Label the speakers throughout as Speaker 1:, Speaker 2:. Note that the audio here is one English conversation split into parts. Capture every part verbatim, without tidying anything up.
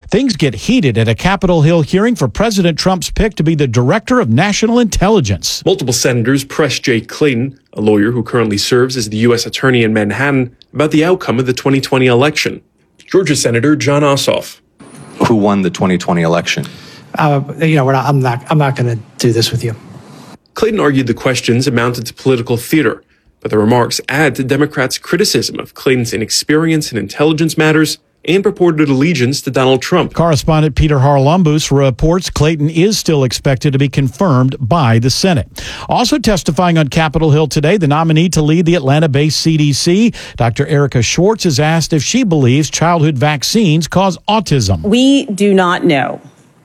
Speaker 1: Things get heated at a Capitol Hill hearing for President Trump's pick to be the Director of National Intelligence.
Speaker 2: Multiple senators pressed Jay Clayton, a lawyer who currently serves as the U S Attorney in Manhattan, about the outcome of the twenty twenty election. Georgia Senator Jon Ossoff.
Speaker 3: Who won the twenty twenty election?
Speaker 4: Uh, you know, we're not, I'm not. I'm not going to do this with you.
Speaker 2: Clayton argued the questions amounted to political theater, but the remarks add to Democrats' criticism of Clayton's inexperience in intelligence matters and purported allegiance to Donald Trump.
Speaker 1: Correspondent Peter Harlumbus reports Clayton is still expected to be confirmed by the Senate. Also testifying on Capitol Hill today, the nominee to lead the Atlanta-based C D C, Doctor Erica Schwartz, is asked if she believes childhood vaccines cause autism.
Speaker 5: We do not know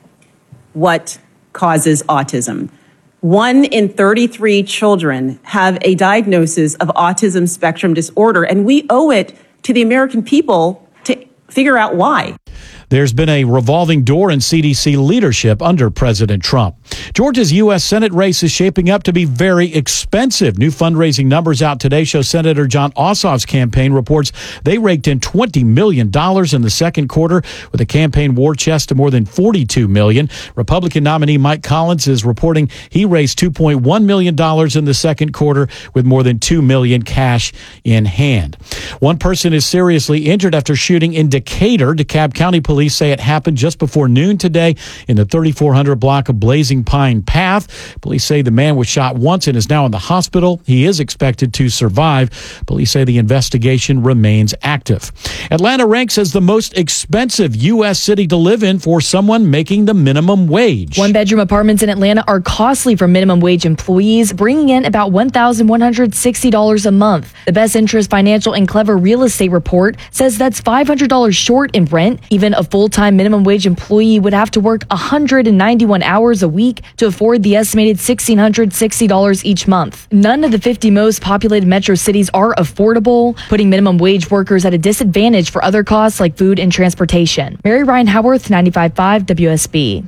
Speaker 5: what causes autism. One in thirty-three children have a diagnosis of autism spectrum disorder, and we owe it to the American people to figure out why.
Speaker 1: There's been a revolving door in C D C leadership under President Trump. Georgia's U S Senate race is shaping up to be very expensive. New fundraising numbers out today show Senator Jon Ossoff's campaign reports they raked in twenty million dollars in the second quarter with a campaign war chest of more than forty-two million dollars. Republican nominee Mike Collins is reporting he raised two point one million dollars in the second quarter with more than two million dollars cash in hand. One person is seriously injured after shooting in Decatur. DeKalb County Police Police say it happened just before noon today in the thirty-four hundred block of Blazing Pine Path. Police say the man was shot once and is now in the hospital. He is expected to survive. Police say the investigation remains active. Atlanta ranks as the most expensive U S city to live in for someone making the minimum wage.
Speaker 6: One-bedroom apartments in Atlanta are costly for minimum wage employees, bringing in about one thousand one hundred sixty dollars a month. The Best Interest Financial and Clever Real Estate report says that's five hundred dollars short in rent. Even a full-time minimum wage employee would have to work one hundred ninety-one hours a week to afford the estimated one thousand six hundred sixty dollars each month. None of the fifty most populated metro cities are affordable, putting minimum wage workers at a disadvantage for other costs like food and transportation. Mary Ryan Howarth, ninety-five point five W S B.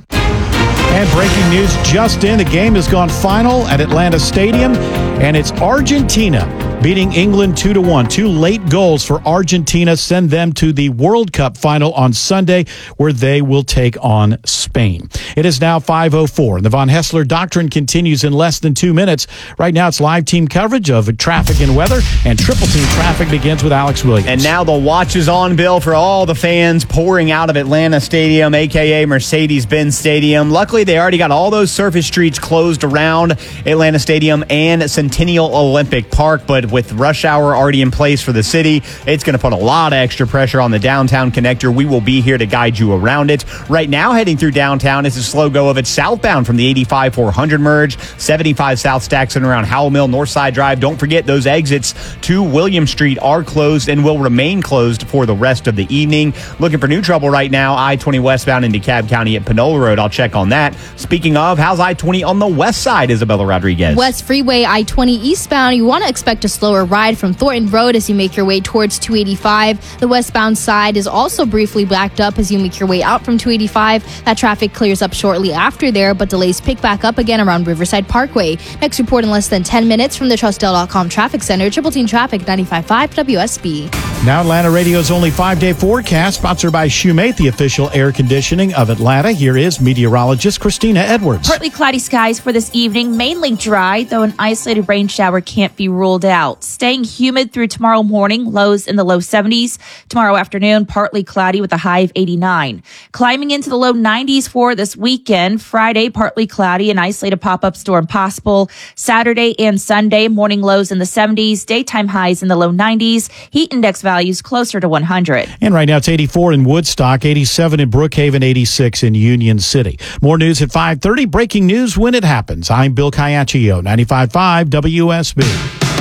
Speaker 1: And breaking news just in, the game has gone final at Atlanta Stadium, and it's Argentina beating England two to one. Two late goals for Argentina send them to the World Cup final on Sunday, where they will take on Spain. It is now five oh four, and the Von Hessler Doctrine continues in less than two minutes. Right now, it's live team coverage of traffic and weather, and triple team traffic begins with Alex Williams.
Speaker 7: And now the watch is on, Bill, for all the fans pouring out of Atlanta Stadium, a k a. Mercedes-Benz Stadium. Luckily, they already got all those surface streets closed around Atlanta Stadium and Centennial Olympic Park, but with rush hour already in place for the city, it's going to put a lot of extra pressure on the downtown connector. We will be here to guide you around it. Right now, heading through downtown is a slow go of it southbound from the eighty-five four hundred merge, seventy-five South Stackson around Howell Mill, Northside Drive. Don't forget those exits to William Street are closed and will remain closed for the rest of the evening. Looking for new trouble right now, I twenty westbound in DeKalb County at Panola Road. I'll check on that. Speaking of, how's I twenty on the west side, Isabella Rodriguez?
Speaker 8: West Freeway I twenty eastbound, you want to expect a slower ride from Thornton Road as you make your way towards two eighty-five. The westbound side is also briefly backed up as you make your way out from two eighty-five. That traffic clears up shortly after there, but delays pick back up again around Riverside Parkway. Next report in less than ten minutes from the Trustdale dot com Traffic Center. Triple Team Traffic, ninety-five point five W S B.
Speaker 1: Now Atlanta Radio's only five-day forecast, sponsored by Shoemate, the official air conditioning of Atlanta. Here is meteorologist Christina Edwards.
Speaker 9: Partly cloudy skies for this evening, mainly dry, though an isolated rain shower can't be ruled out. Staying humid through tomorrow morning, lows in the low seventies. Tomorrow afternoon, partly cloudy with a high of eighty-nine. Climbing into the low nineties for this weekend. Friday, partly cloudy, an isolated pop-up storm possible. Saturday and Sunday, morning lows in the seventies, daytime highs in the low nineties. Heat index values closer to one hundred.
Speaker 1: And right now it's eighty-four in Woodstock, eighty-seven in Brookhaven, eighty-six in Union City. More news at five thirty. Breaking news when it happens. I'm Bill Caiaccio, ninety-five point five W S B.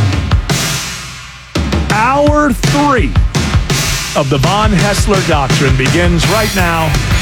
Speaker 10: Hour three of the Von Hessler Doctrine begins right now.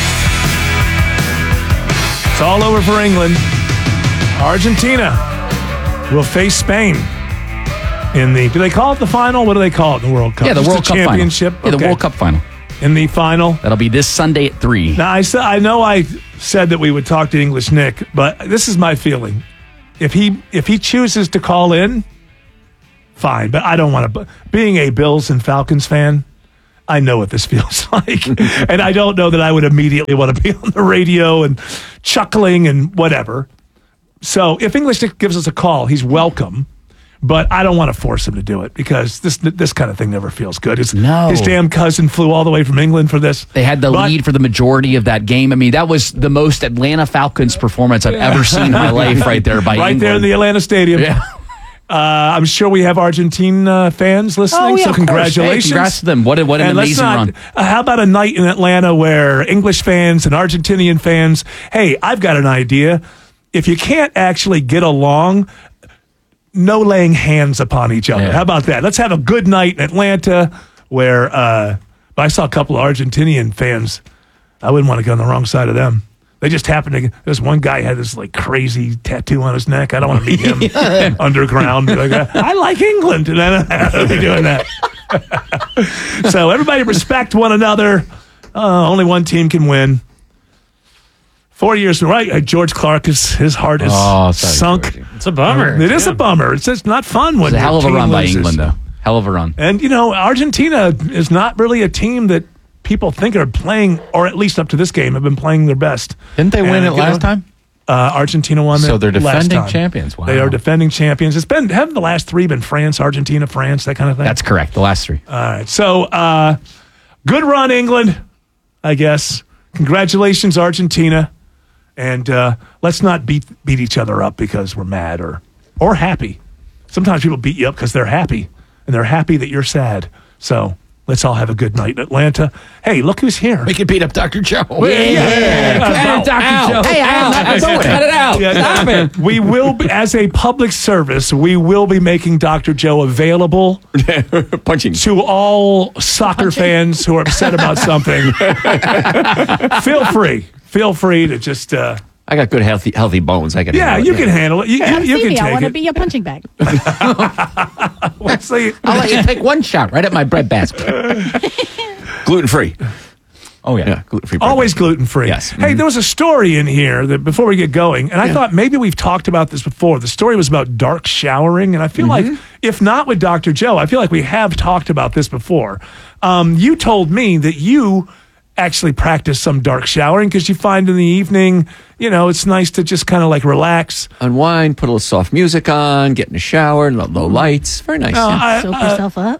Speaker 10: It's all over for England. Argentina will face Spain in the, do they call it the final? What do they call it in the World Cup?
Speaker 11: Yeah, the
Speaker 10: Just
Speaker 11: World
Speaker 10: the
Speaker 11: Cup
Speaker 10: championship?
Speaker 11: final. Yeah, the
Speaker 10: Okay.
Speaker 11: World Cup final.
Speaker 10: In the final?
Speaker 11: That'll be this Sunday at three.
Speaker 10: Now, I, said, I know I said that we would talk to English Nick, but this is my feeling. If he if he chooses to call in, fine. But I don't want to. Being a Bills and Falcons fan, I know what this feels like. And I don't know that I would immediately want to be on the radio and chuckling and whatever. So if English Nick gives us a call, he's welcome. But I don't want to force him to do it because this this kind of thing never feels good. His,
Speaker 11: no.
Speaker 10: his damn cousin flew all the way from England for this.
Speaker 11: They had the
Speaker 10: but,
Speaker 11: lead for the majority of that game. I mean, that was the most Atlanta Falcons performance I've ever seen in my life right there by
Speaker 10: Right
Speaker 11: England.
Speaker 10: there in the Atlanta Stadium.
Speaker 11: Yeah.
Speaker 10: Uh, I'm sure we have Argentine uh, fans listening,
Speaker 11: Oh, yeah,
Speaker 10: so
Speaker 11: of course.
Speaker 10: congratulations.
Speaker 11: Hey, congrats to them. What, a, what an
Speaker 10: and let's
Speaker 11: amazing
Speaker 10: not,
Speaker 11: run.
Speaker 10: Uh, how about a night in Atlanta where English fans and Argentinian fans, hey, I've got an idea. If you can't actually get along, no laying hands upon each other.
Speaker 11: Yeah.
Speaker 10: How about that? Let's have a good night in Atlanta where uh, I saw a couple of Argentinian fans. I wouldn't want to go on the wrong side of them. They just happened to. This one guy had this like crazy tattoo on his neck. I don't want to meet him underground. Like, I like England, and I don't be doing that. So everybody respect one another. Uh, only one team can win. Four years, right? Uh, George Clark is his heart is
Speaker 11: Oh, sorry,
Speaker 10: sunk.
Speaker 11: Georgie.
Speaker 1: It's a bummer.
Speaker 10: It is a bummer. It's just not fun when
Speaker 11: It was a hell of a
Speaker 10: your team
Speaker 11: run by
Speaker 10: loses.
Speaker 11: England, though. Hell of a run.
Speaker 10: And you know, Argentina is not really a team that people think are playing, or at least up to this game, have been playing their best.
Speaker 12: Didn't they win
Speaker 10: And,
Speaker 12: it
Speaker 10: you know,
Speaker 12: last time?
Speaker 10: Uh, Argentina won.
Speaker 12: So
Speaker 10: it
Speaker 12: they're
Speaker 10: last
Speaker 12: defending
Speaker 10: time.
Speaker 12: champions. Wow.
Speaker 10: They are defending champions. It's been haven't the last three been France, Argentina, France, that kind of thing.
Speaker 11: That's correct. The last three.
Speaker 10: All right. So uh, good run, England. I guess. Congratulations, Argentina. And uh, let's not beat beat each other up because we're mad or or happy. Sometimes people beat you up because they're happy, and they're happy that you're sad. So let's all have a good night in Atlanta. Hey, look who's here.
Speaker 12: We can beat up Doctor Joe.
Speaker 10: Yeah. Yeah.
Speaker 11: Hey, Doctor Joe. Hey, I'm not doing it. Cut it out.
Speaker 10: Yeah,
Speaker 11: Stop it.
Speaker 10: We will, be, as a public service, we will be making Doctor Joe available
Speaker 12: Punching.
Speaker 10: to all soccer fans who are upset about something. Feel free. Feel free to just. Uh,
Speaker 12: I got good healthy healthy bones. I can.
Speaker 10: yeah,
Speaker 12: handle
Speaker 10: you
Speaker 12: it.
Speaker 10: can handle it. You, you, you
Speaker 13: See
Speaker 10: can
Speaker 13: me, I
Speaker 10: take
Speaker 13: want to
Speaker 10: it.
Speaker 13: be a punching bag.
Speaker 10: Let's see.
Speaker 11: I'll let you take one shot right at my bread basket.
Speaker 12: Gluten free.
Speaker 11: Oh, yeah.
Speaker 12: Yeah, gluten free.
Speaker 10: Always gluten free.
Speaker 12: Yes.
Speaker 10: Hey, there was a story in here that before we get going, and I thought maybe we've talked about this before. The story was about dark showering, and I feel like if not with Doctor Joe, I feel like we have talked about this before. Um, you told me that you actually practice some dark showering because you find in the evening, you know, it's nice to just kind of like relax.
Speaker 12: Unwind, put a little soft music on, get in the shower, low, low lights. Very nice.
Speaker 10: No, I-
Speaker 13: Soak
Speaker 10: uh,
Speaker 13: yourself up.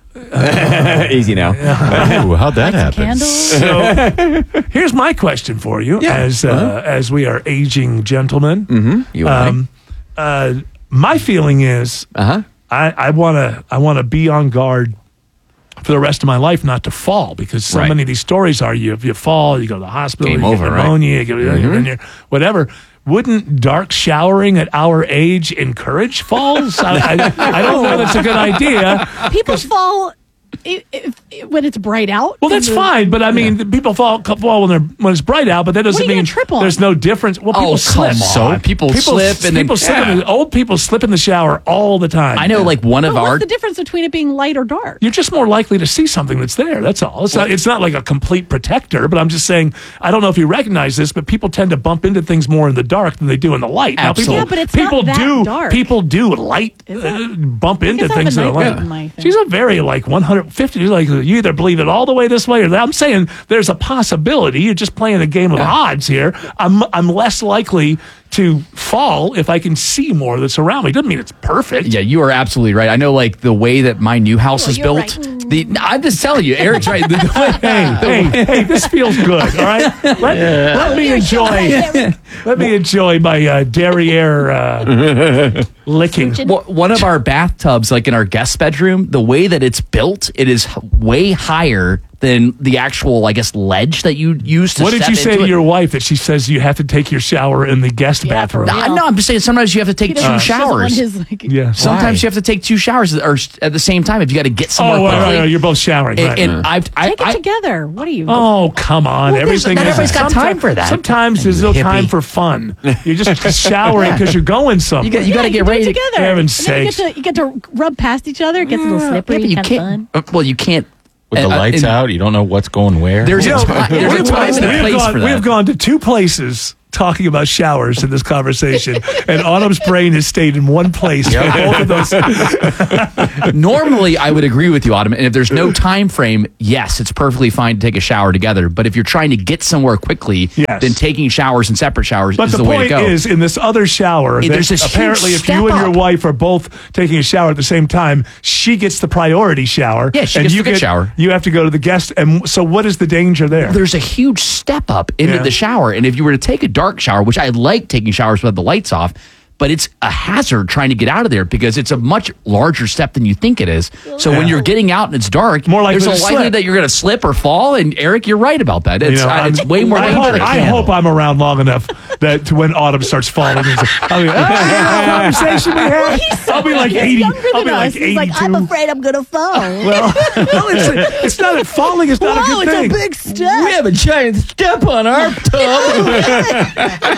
Speaker 12: Easy now.
Speaker 14: Ooh, how'd that happen?
Speaker 13: Candles.
Speaker 10: So here's my question for you,
Speaker 12: Yeah.
Speaker 10: as uh,
Speaker 12: Uh-huh.
Speaker 10: as we are aging gentlemen.
Speaker 12: Mm-hmm. You and
Speaker 10: Um, uh, my feeling is
Speaker 12: I. Uh-huh.
Speaker 10: I, I want to I want to be on guard for the rest of my life not to fall because so
Speaker 12: Right.
Speaker 10: many of these stories are you if you fall you go to the hospital
Speaker 12: Game
Speaker 10: you
Speaker 12: over,
Speaker 10: get
Speaker 12: right?
Speaker 10: pneumonia you get,
Speaker 12: Mhm.
Speaker 10: and you're, whatever. Wouldn't dark showering at our age encourage falls? I, I, I don't know that's a good idea.
Speaker 13: People fall if, if, when it's bright out.
Speaker 10: Well, that's
Speaker 13: in the-
Speaker 10: fine, but I mean, the people fall fall when they're when it's bright out, but that doesn't
Speaker 13: What are you
Speaker 10: mean
Speaker 13: gonna trip on?
Speaker 10: there's no difference. Well, people
Speaker 11: Oh,
Speaker 10: slip.
Speaker 11: come on. People slip and then-
Speaker 10: people slip. In the, old people slip in the shower all the time.
Speaker 11: I know, like, one
Speaker 13: But
Speaker 11: of
Speaker 13: what's
Speaker 11: our.
Speaker 13: the difference between it being light or dark?
Speaker 10: You're just more likely to see something that's there. That's all. It's not. It's not like a complete protector. But I'm just saying. I don't know if you recognize this, but people tend to bump into things more in the dark than they do in the light. Now, people,
Speaker 11: Absolutely.
Speaker 13: Yeah, but it's
Speaker 10: people
Speaker 13: not that
Speaker 10: do.
Speaker 13: dark.
Speaker 10: People do light
Speaker 13: Is it?
Speaker 10: uh, bump
Speaker 13: I
Speaker 10: into
Speaker 13: guess I have
Speaker 10: things
Speaker 13: a
Speaker 10: in the
Speaker 13: night
Speaker 10: light.
Speaker 13: vision in my thing.
Speaker 10: She's a very like one hundred fifty. Like you either believe it all the way this way or that. I'm saying there's a possibility. You're just playing a game of odds here. I'm I'm less likely to fall if I can see more that's around me. Doesn't mean it's perfect.
Speaker 11: Yeah, you are absolutely right. I know, like, the way that my new house
Speaker 13: Oh,
Speaker 11: is
Speaker 13: you're
Speaker 11: built.
Speaker 13: right.
Speaker 11: The I'm just telling you, Eric's right. The, the way,
Speaker 10: Hey, hey, hey, this feels good, all right? Let, let me enjoy let me enjoy my uh, derriere uh, licking.
Speaker 11: Well, one of our bathtubs, like in our guest bedroom, the way that it's built, it is h- way higher than the actual, I guess, ledge that you use to
Speaker 10: What did
Speaker 11: step
Speaker 10: you say
Speaker 11: into
Speaker 10: to
Speaker 11: it.
Speaker 10: your wife that she says you have to take your shower in the guest
Speaker 13: Yeah, for
Speaker 10: bathroom?
Speaker 13: real.
Speaker 11: No, no, I'm just saying sometimes you have to take
Speaker 13: He
Speaker 11: two
Speaker 13: doesn't- doesn't want
Speaker 11: showers.
Speaker 13: his, like-
Speaker 10: Yeah.
Speaker 11: Sometimes you have to take two showers or s- at the same time if you got to get
Speaker 10: Oh,
Speaker 11: somewhere
Speaker 10: right, right,
Speaker 11: quickly.
Speaker 10: right, you're both showering.
Speaker 11: And,
Speaker 10: right.
Speaker 11: and I've, I,
Speaker 13: Take it
Speaker 11: I,
Speaker 13: together. What are you?
Speaker 10: Oh, come on.
Speaker 11: Well, there's-
Speaker 10: Everything
Speaker 11: not
Speaker 10: is
Speaker 11: everybody's got time
Speaker 10: sometime-
Speaker 11: for that.
Speaker 10: Sometimes there's no
Speaker 11: Hippie.
Speaker 10: time for fun. You're just showering because you're going somewhere.
Speaker 11: you got, you got to
Speaker 13: Yeah,
Speaker 11: get
Speaker 13: do
Speaker 11: ready.
Speaker 13: it
Speaker 11: To,
Speaker 13: together.
Speaker 10: For heaven's
Speaker 13: And then you
Speaker 10: sakes.
Speaker 13: get, to, you get to rub past each other. It gets a little
Speaker 11: yeah,
Speaker 13: slippery.
Speaker 11: but you
Speaker 13: kind of
Speaker 11: can't.
Speaker 13: fun.
Speaker 11: uh, Well, you can't.
Speaker 14: With the
Speaker 11: uh, uh,
Speaker 14: lights
Speaker 11: and
Speaker 14: out, you don't know what's going where.
Speaker 11: There's
Speaker 10: You
Speaker 11: a
Speaker 10: know,
Speaker 11: time, there's a
Speaker 10: we've
Speaker 11: time
Speaker 10: gone-
Speaker 11: and a
Speaker 10: we've
Speaker 11: place
Speaker 10: gone-
Speaker 11: for that.
Speaker 10: We've gone to two places talking about showers in this conversation, and Autumn's brain has stayed in one place. For both of those.
Speaker 11: Normally, I would agree with you, Autumn. And if there's no time frame, yes, it's perfectly fine to take a shower together. But if you're trying to get somewhere quickly,
Speaker 10: Yes.
Speaker 11: then taking showers and separate showers
Speaker 10: But
Speaker 11: is
Speaker 10: the,
Speaker 11: the, way to
Speaker 10: point
Speaker 11: go.
Speaker 10: is, in this other shower,
Speaker 11: Hey,
Speaker 10: that
Speaker 11: there's this huge
Speaker 10: apparently if
Speaker 11: step
Speaker 10: you and your
Speaker 11: up.
Speaker 10: wife are both taking a shower at the same time, she gets the priority shower.
Speaker 11: Yeah, she
Speaker 10: and
Speaker 11: gets
Speaker 10: you
Speaker 11: the good
Speaker 10: get,
Speaker 11: shower.
Speaker 10: You have to go to the guest. And so what is the danger there?
Speaker 11: There's a huge step up into
Speaker 10: Yeah.
Speaker 11: the shower. And if you were to take a dark shower, which I like taking showers with the lights off, but it's a hazard trying to get out of there because it's a much larger step than you think it is. So when you're getting out and it's dark,
Speaker 10: More likely
Speaker 11: there's a
Speaker 10: to
Speaker 11: likelihood
Speaker 10: slip.
Speaker 11: that you're going to slip or fall. And Eric, you're right about that. It's,
Speaker 10: You know,
Speaker 11: uh,
Speaker 10: I'm-
Speaker 11: it's way more
Speaker 10: I
Speaker 11: dangerous.
Speaker 10: hope, I hope I'm around long enough that to when Autumn starts falling. It's like, I'll be, ah, conversation we had. I'll be like eighty.
Speaker 13: Younger
Speaker 10: I'll
Speaker 13: than
Speaker 10: be like
Speaker 13: us. He's like, I'm
Speaker 10: eighty-two.
Speaker 13: afraid I'm gonna fall.
Speaker 10: Well, no, it's, it's not that falling is not
Speaker 13: Whoa,
Speaker 10: a good thing.
Speaker 13: it's a big step.
Speaker 11: We have a giant step on our tub.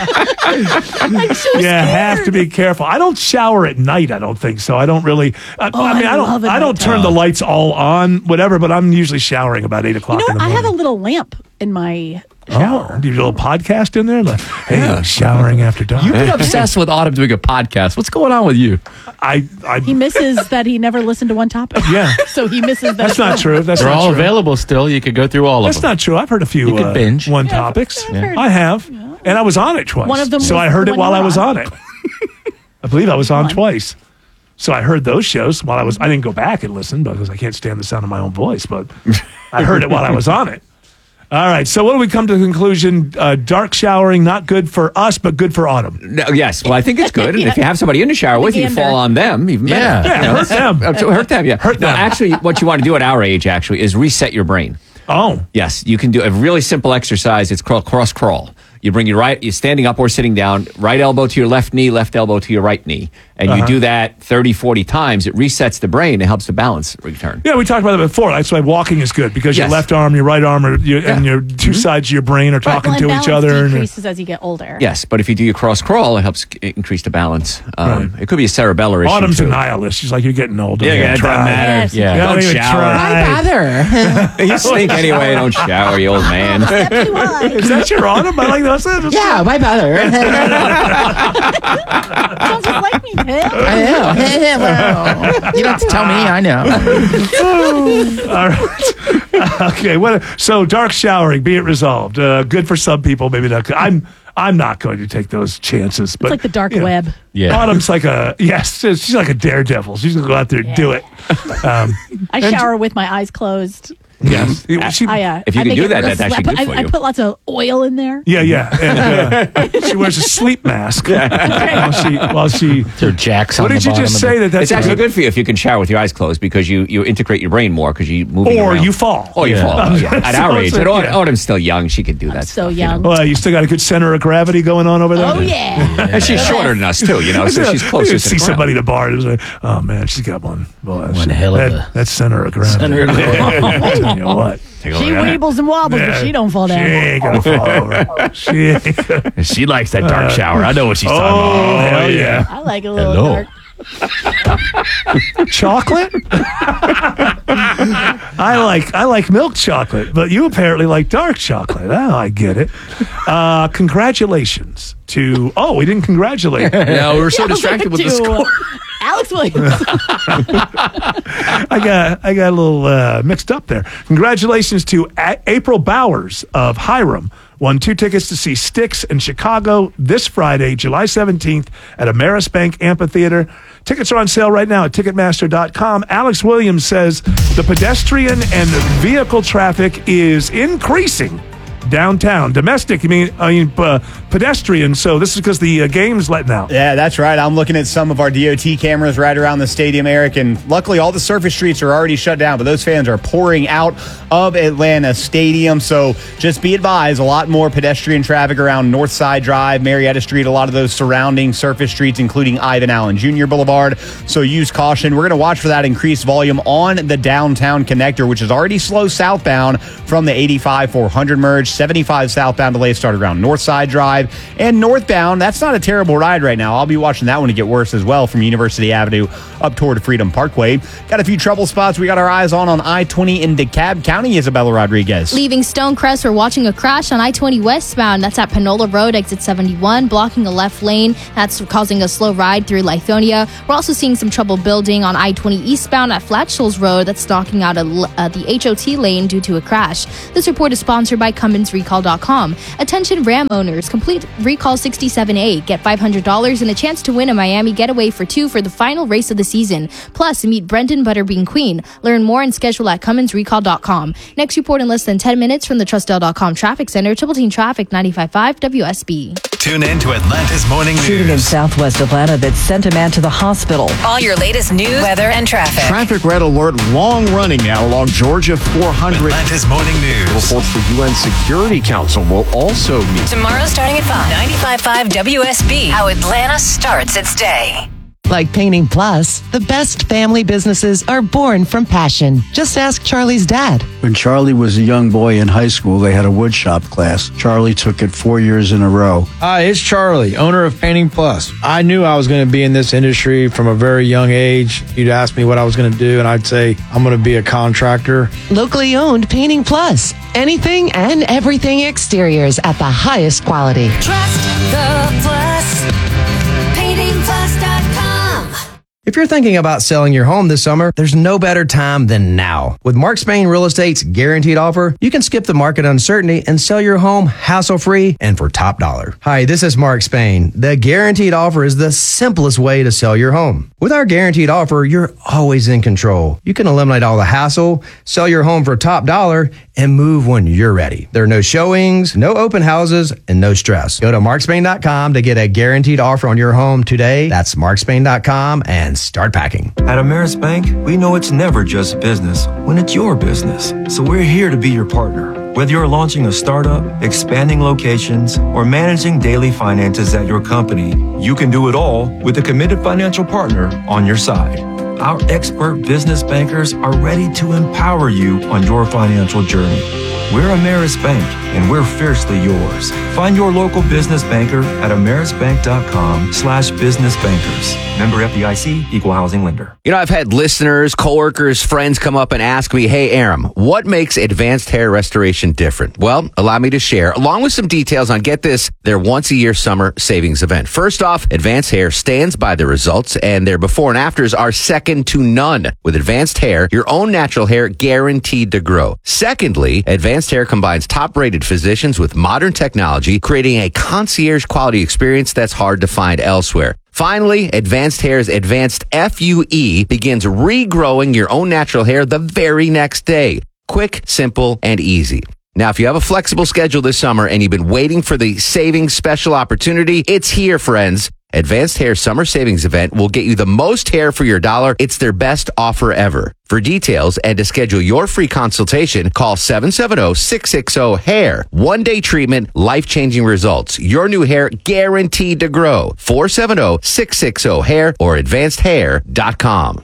Speaker 13: I'm so
Speaker 10: Yeah,
Speaker 13: scared.
Speaker 10: have to be careful. I don't shower at night. I don't think so. I don't really. I,
Speaker 13: Oh,
Speaker 10: I mean,
Speaker 13: I
Speaker 10: I,
Speaker 13: love
Speaker 10: don't.
Speaker 13: it
Speaker 10: I don't
Speaker 13: nighttime.
Speaker 10: turn the lights all on, whatever. But I'm usually showering about eight o'clock
Speaker 13: You know
Speaker 10: in
Speaker 13: what?
Speaker 10: the
Speaker 13: I have a
Speaker 10: morning.
Speaker 13: little lamp in my
Speaker 10: Oh, do you do a little podcast in there? Like, hey, I'm showering after dark.
Speaker 11: You've been obsessed with Autumn doing a podcast. What's going on with you?
Speaker 10: I, I
Speaker 13: He misses that he never listened to one topic.
Speaker 10: Yeah.
Speaker 13: So he misses that.
Speaker 10: That's not true. That's
Speaker 14: They're
Speaker 10: not
Speaker 14: all
Speaker 10: true.
Speaker 14: available still. You could go through all
Speaker 10: That's
Speaker 14: of them.
Speaker 10: not true. I've heard a few
Speaker 14: You could
Speaker 10: uh,
Speaker 14: binge.
Speaker 10: one
Speaker 13: Yeah,
Speaker 10: topics.
Speaker 13: I've heard-
Speaker 10: I have, and I was on it twice.
Speaker 13: One of them
Speaker 10: so
Speaker 13: was
Speaker 10: I heard
Speaker 13: the
Speaker 10: it
Speaker 13: one
Speaker 10: while
Speaker 13: you
Speaker 10: I
Speaker 13: were
Speaker 10: was
Speaker 13: on.
Speaker 10: on it. I believe I was on twice. So I heard those shows while I was. I didn't go back and listen because I can't stand the sound of my own voice. But I heard it while I was on it. All right. So what do we come to the conclusion? Uh, dark showering not good for us, but good for Autumn.
Speaker 12: No, yes. Well, I think it's good. And if you have somebody in the shower with you,
Speaker 13: gander.
Speaker 12: fall on them, even
Speaker 14: Yeah.
Speaker 12: better.
Speaker 10: Yeah,
Speaker 12: You know,
Speaker 10: hurt them.
Speaker 12: uh, so hurt them, yeah.
Speaker 10: Hurt
Speaker 12: no,
Speaker 10: them.
Speaker 12: actually, what you want to do at our age, actually, is reset your brain.
Speaker 10: Oh,
Speaker 12: Yes, you can do a really simple exercise. It's called cross crawl. You bring your right, you're standing up or sitting down, right elbow to your left knee, left elbow to your right knee. And
Speaker 10: Uh-huh.
Speaker 12: you do that thirty, forty times. It resets the brain. It helps the balance return.
Speaker 10: yeah. We talked about that before. That's why walking is good because your
Speaker 12: Yes.
Speaker 10: left arm, your right arm, are, your, and your two sides of your brain are talking
Speaker 13: Well,
Speaker 10: to
Speaker 13: and
Speaker 10: each
Speaker 13: balance
Speaker 10: other. And,
Speaker 13: decreases as you get older.
Speaker 12: Yes, but if you do your cross crawl, it helps c- increase the balance. Um, It could be a cerebellar issue.
Speaker 10: Autumn's a
Speaker 12: too.
Speaker 10: nihilist. She's like, you're getting older.
Speaker 12: Yeah,
Speaker 10: You
Speaker 12: yeah,
Speaker 10: gotta
Speaker 12: it doesn't
Speaker 10: try.
Speaker 12: matter.
Speaker 13: Yes.
Speaker 14: Yeah.
Speaker 10: You
Speaker 12: Don't
Speaker 10: don't even
Speaker 12: shower.
Speaker 10: try.
Speaker 12: You stink anyway. Don't shower, you old man.
Speaker 13: Step too high.
Speaker 10: Is that your Autumn? I like that. That's-
Speaker 14: Yeah, my brother.
Speaker 13: Sounds just like me, Tim.
Speaker 14: I know. Well, you don't have to tell me. I know.
Speaker 10: All right. Okay. What? So dark showering, be it resolved. Uh, good for some people, maybe not. I'm. I'm not going to take those chances. But
Speaker 13: It's like the dark
Speaker 10: you know,
Speaker 13: web.
Speaker 14: Yeah.
Speaker 10: Autumn's like a yes. She's like a daredevil. She's gonna go out there and do it. Um,
Speaker 13: I shower with my eyes closed.
Speaker 10: yes. She-
Speaker 13: I, uh,
Speaker 12: If you
Speaker 13: I
Speaker 12: can
Speaker 13: make
Speaker 12: do
Speaker 13: it
Speaker 12: that,
Speaker 13: real
Speaker 12: that's actually
Speaker 13: sli- I put,
Speaker 12: good for
Speaker 13: I, I
Speaker 12: you.
Speaker 13: put lots of oil in there.
Speaker 10: yeah, yeah. And, uh, she wears a sleep mask while she. While she.
Speaker 14: There are jacks on
Speaker 10: What
Speaker 14: the
Speaker 10: did you
Speaker 14: bottom
Speaker 10: just
Speaker 14: of
Speaker 10: say?
Speaker 14: the-
Speaker 10: That that's
Speaker 12: It's
Speaker 10: a
Speaker 12: actually
Speaker 10: good,
Speaker 12: good for you if you can shower with your eyes closed because you, you integrate your brain more because you moving
Speaker 10: or
Speaker 12: around.
Speaker 10: you fall.
Speaker 12: Or you
Speaker 14: Yeah.
Speaker 12: fall. Oh, yeah. At our
Speaker 10: So
Speaker 12: age.
Speaker 10: it's
Speaker 12: And
Speaker 10: like,
Speaker 12: Aut-
Speaker 10: yeah.
Speaker 12: Autumn's still young. She can do that.
Speaker 13: So
Speaker 12: stuff, you know.
Speaker 13: young.
Speaker 10: Well, you still got a good center of gravity going on over there.
Speaker 13: Oh, yeah.
Speaker 12: And she's shorter than us too, you know, so she's closer
Speaker 10: You
Speaker 12: to
Speaker 10: see
Speaker 12: the ground.
Speaker 10: somebody in the bar. It was like, oh man, she's got one. Boy,
Speaker 14: One
Speaker 10: she-
Speaker 14: hell of
Speaker 10: that,
Speaker 14: a-
Speaker 10: that's center of gravity.
Speaker 14: Center of gravity.
Speaker 10: I'll tell you what.
Speaker 12: Take a
Speaker 13: She
Speaker 12: look at it.
Speaker 13: weebles and wobbles, but she don't fall
Speaker 10: She
Speaker 13: down.
Speaker 10: ain't gonna fall over. She ain't gonna.
Speaker 11: She likes that dark shower. I know what she's
Speaker 10: Oh,
Speaker 11: talking about.
Speaker 10: hell yeah.
Speaker 13: I like a little
Speaker 14: Hello.
Speaker 13: dark.
Speaker 10: Chocolate? I like I like milk chocolate, but you apparently like dark chocolate. Oh, I get it. Uh, congratulations to. Oh, we didn't congratulate.
Speaker 11: No, we were so
Speaker 13: Yeah, I was
Speaker 11: distracted with
Speaker 13: like
Speaker 11: the
Speaker 13: to,
Speaker 11: score.
Speaker 13: uh, Alex Williams.
Speaker 10: I got I got a little uh, mixed up there. Congratulations to A- April Bowers of Hiram. Won two tickets to see Styx in Chicago this Friday, July seventeenth at Ameris Bank Amphitheater. Tickets are on sale right now at Ticketmaster dot com. Alex Williams says the pedestrian and vehicle traffic is increasing downtown. Domestic, I mean, I mean uh, pedestrian. So this is because the uh, game's letting out.
Speaker 7: Yeah, that's right. I'm looking at some of our D O T cameras right around the stadium, Eric, and luckily all the surface streets are already shut down, but those fans are pouring out of Atlanta Stadium. So just be advised, a lot more pedestrian traffic around Northside Drive, Marietta Street, a lot of those surrounding surface streets, including Ivan Allen Junior Boulevard. So use caution. We're going to watch for that increased volume on the downtown connector, which is already slow southbound from the eighty-five four hundred merge. dollars. seventy-five southbound delays started around Northside Drive. And northbound, that's not a terrible ride right now. I'll be watching that one to get worse as well from University Avenue up toward Freedom Parkway. Got a few trouble spots we got our eyes on on I twenty in DeKalb County. Isabella Rodriguez.
Speaker 8: Leaving Stonecrest, we're watching a crash on I twenty westbound. That's at Panola Road, exit seventy-one, blocking a left lane. That's causing a slow ride through Lithonia. We're also seeing some trouble building on I twenty eastbound at Flat Shoals Road. That's knocking out a, uh, the H O T lane due to a crash. This report is sponsored by Cummins Recall dot com. Attention Ram owners, complete Recall sixty-seven A. Get five hundred dollars and a chance to win a Miami getaway for two for the final race of the season. Plus, meet Brendan Butterbean Queen. Learn more and schedule at Cummins Recall dot com. Next report in less than ten minutes from the Trustdale dot com Traffic Center, Triple Team Traffic ninety-five point five W S B.
Speaker 15: Tune in to Atlanta's Morning News.
Speaker 16: Shooting in southwest Atlanta that sent a man to the hospital.
Speaker 17: All your latest news, weather, and traffic.
Speaker 18: Traffic red alert, long running now along Georgia four hundred.
Speaker 15: Atlanta's Morning News.
Speaker 18: Reports the U N Security Council will also meet
Speaker 17: tomorrow starting at five. ninety-five point five W S B. How Atlanta starts its day.
Speaker 19: Like Painting Plus, the best family businesses are born from passion. Just ask Charlie's dad.
Speaker 20: When Charlie was a young boy in high school, they had a woodshop class. Charlie took it four years in a row.
Speaker 21: Hi, it's Charlie, owner of Painting Plus. I knew I was going to be in this industry from a very young age. You'd ask me what I was going to do, and I'd say, I'm going to be a contractor.
Speaker 19: Locally owned Painting Plus. Anything and everything exteriors at the highest quality.
Speaker 17: Trust the Plus. Painting Plus dot com.
Speaker 22: If you're thinking about selling your home this summer, there's no better time than now. With Mark Spain Real Estate's guaranteed offer, you can skip the market uncertainty and sell your home hassle-free and for top dollar. Hi, this is Mark Spain. The guaranteed offer is the simplest way to sell your home. With our guaranteed offer, you're always in control. You can eliminate all the hassle, sell your home for top dollar, and move when you're ready. There are no showings, no open houses, and no stress. Go to mark spain dot com to get a guaranteed offer on your home today. That's mark spain dot com and start packing.
Speaker 23: At Ameris Bank, we know it's never just business when it's your business. So we're here to be your partner. Whether you're launching a startup, expanding locations, or managing daily finances at your company, you can do it all with a committed financial partner on your side. Our expert business bankers are ready to empower you on your financial journey. We're Ameris Bank, and we're fiercely yours. Find your local business banker at ameris bank dot com slash business bankers. Member F D I C, Equal Housing Lender.
Speaker 24: You know, I've had listeners, coworkers, friends come up and ask me, hey, Aram, what makes Advanced Hair Restoration different? Well, allow me to share, along with some details on, get this, their once-a-year summer savings event. First off, Advanced Hair stands by the results, and their before and afters are second to none. With Advanced Hair, your own natural hair guaranteed to grow. Secondly, Advanced Hair combines top-rated physicians with modern technology, creating a concierge-quality experience that's hard to find elsewhere. Finally, Advanced Hair's Advanced F U E begins regrowing your own natural hair the very next day. Quick, simple, and easy. Now, if you have a flexible schedule this summer and you've been waiting for the savings special opportunity, it's here, friends. Advanced Hair Summer Savings Event will get you the most hair for your dollar. It's their best offer ever. For details and to schedule your free consultation, call seven seven zero, six six zero, hair. One-day treatment, life-changing results. Your new hair guaranteed to grow. four seven zero, six six zero, hair or advanced hair dot com.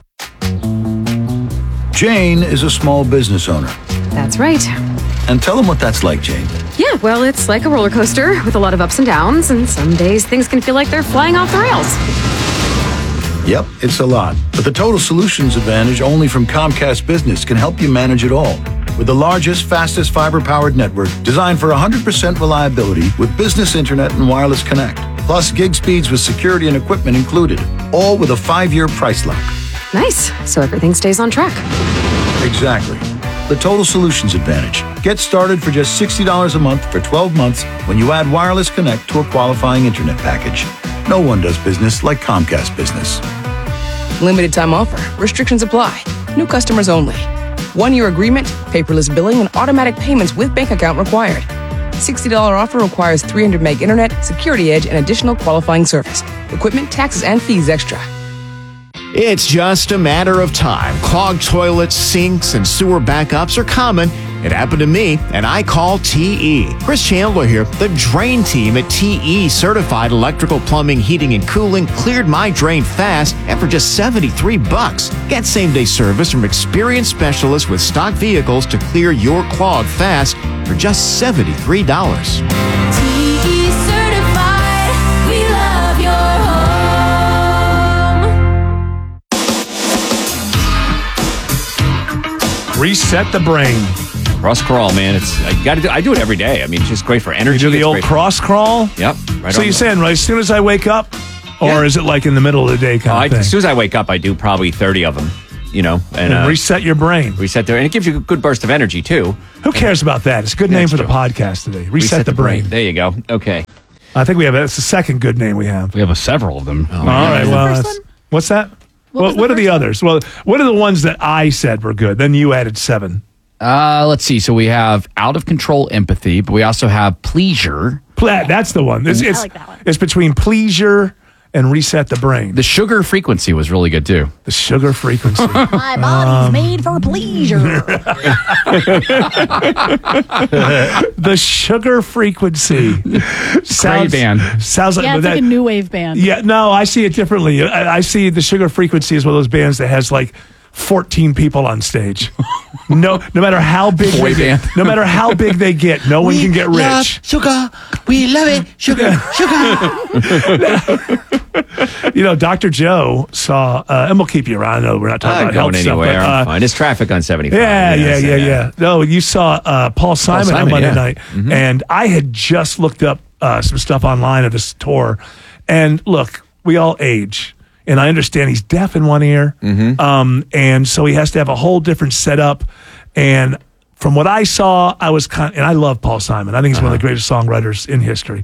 Speaker 25: Jane is a small business owner.
Speaker 26: That's right.
Speaker 25: And tell them what that's like, Jane.
Speaker 26: Yeah, well, it's like a roller coaster with a lot of ups and downs, and some days things can feel like they're flying off the rails.
Speaker 25: Yep, it's a lot. But the Total Solutions Advantage only from Comcast Business can help you manage it all. With the largest, fastest fiber-powered network designed for one hundred percent reliability with business internet and wireless connect. Plus gig speeds with security and equipment included. All with a five-year price lock.
Speaker 26: Nice. So everything stays on track.
Speaker 25: Exactly. The Total Solutions Advantage. Get started for just sixty dollars a month for twelve months when you add Wireless Connect to a qualifying internet package. No one does business like Comcast Business.
Speaker 27: Limited time offer. Restrictions apply. New customers only. One-year agreement, paperless billing, and automatic payments with bank account required. sixty dollars offer requires three hundred meg internet, security edge, and additional qualifying service. Equipment, taxes, and fees extra.
Speaker 18: It's just a matter of time. Clogged toilets, sinks, and sewer backups are common,
Speaker 1: It happened to me, and I call T E. Chris Chandler here. The drain team at T E Certified Electrical Plumbing, Heating, and Cooling cleared my drain fast and for just seventy-three bucks. Get same-day service from experienced specialists with stock vehicles to clear your clog fast for just seventy-three dollars.
Speaker 10: Reset the brain.
Speaker 12: Cross crawl, man. It's I got to do. I do it every day. I mean, it's just great for energy.
Speaker 10: You do the
Speaker 12: It's
Speaker 10: old
Speaker 12: great for-
Speaker 10: cross crawl?
Speaker 12: Yep. Right
Speaker 10: so
Speaker 12: on
Speaker 10: you're
Speaker 12: the-
Speaker 10: saying, right, as soon as I wake up? Or
Speaker 12: Yeah.
Speaker 10: is it like in the middle of the day
Speaker 12: Oh,
Speaker 10: kind
Speaker 12: I,
Speaker 10: of thing?
Speaker 12: as soon as I wake up, I do probably thirty of them. You know, and,
Speaker 10: And
Speaker 12: uh,
Speaker 10: reset your brain.
Speaker 12: reset there, and it gives you a good burst of energy too.
Speaker 10: Who cares about that? It's a good
Speaker 12: Yeah,
Speaker 10: name
Speaker 12: it's
Speaker 10: for the
Speaker 12: true.
Speaker 10: podcast today. Reset, the, brain.
Speaker 12: There you go. Okay.
Speaker 10: I think we have, that's the second good name we have.
Speaker 11: We have a several of them.
Speaker 10: All right,
Speaker 13: was the
Speaker 10: well,
Speaker 13: first
Speaker 10: that's-
Speaker 13: one?
Speaker 10: what's that?
Speaker 13: What
Speaker 10: well,
Speaker 13: was the
Speaker 10: what are the
Speaker 13: first one?
Speaker 10: others? Well, what are the ones that I said were good? Then you added seven.
Speaker 11: Uh, let's see. So we have out of control empathy, but we also have pleasure.
Speaker 10: Ple- That's the one. It's, it's,
Speaker 13: like that one.
Speaker 10: it's between pleasure and reset the brain.
Speaker 11: The sugar frequency was really good too.
Speaker 10: The sugar frequency.
Speaker 13: My body's made for pleasure.
Speaker 10: The sugar frequency. Sounds,
Speaker 11: band.
Speaker 10: Sounds like,
Speaker 13: Yeah,
Speaker 10: but
Speaker 13: it's
Speaker 10: that,
Speaker 13: like a new wave band.
Speaker 10: Yeah, no, I see it differently. I, I see the sugar frequency as one of those bands that has like fourteen people on stage. No, no matter how big
Speaker 11: Boy
Speaker 10: they get,
Speaker 11: band.
Speaker 10: no matter how big they get, no one can get rich.
Speaker 14: Sugar. We love it. Sugar. Sugar.
Speaker 10: You know, Doctor Joe saw, uh, and we'll keep you around. I know we're not talking
Speaker 12: I'm
Speaker 10: about health
Speaker 12: going
Speaker 10: stuff,
Speaker 12: anywhere.
Speaker 10: but,
Speaker 12: I'm
Speaker 10: uh,
Speaker 12: fine. There's traffic on seventy-five.
Speaker 10: Yeah, yeah,
Speaker 12: Yes,
Speaker 10: yeah, yeah. No, you saw uh, Paul Simon,
Speaker 12: Simon,
Speaker 10: on Monday
Speaker 12: yeah.
Speaker 10: night,
Speaker 12: Mhm.
Speaker 10: and I had just looked up uh, some stuff online of this tour. And look, we all age, and I understand he's deaf in one ear,
Speaker 12: Mm-hmm.
Speaker 10: um, and so he has to have a whole different setup. And from what I saw, I was kind, and I love Paul Simon. I think he's one of the greatest songwriters in history.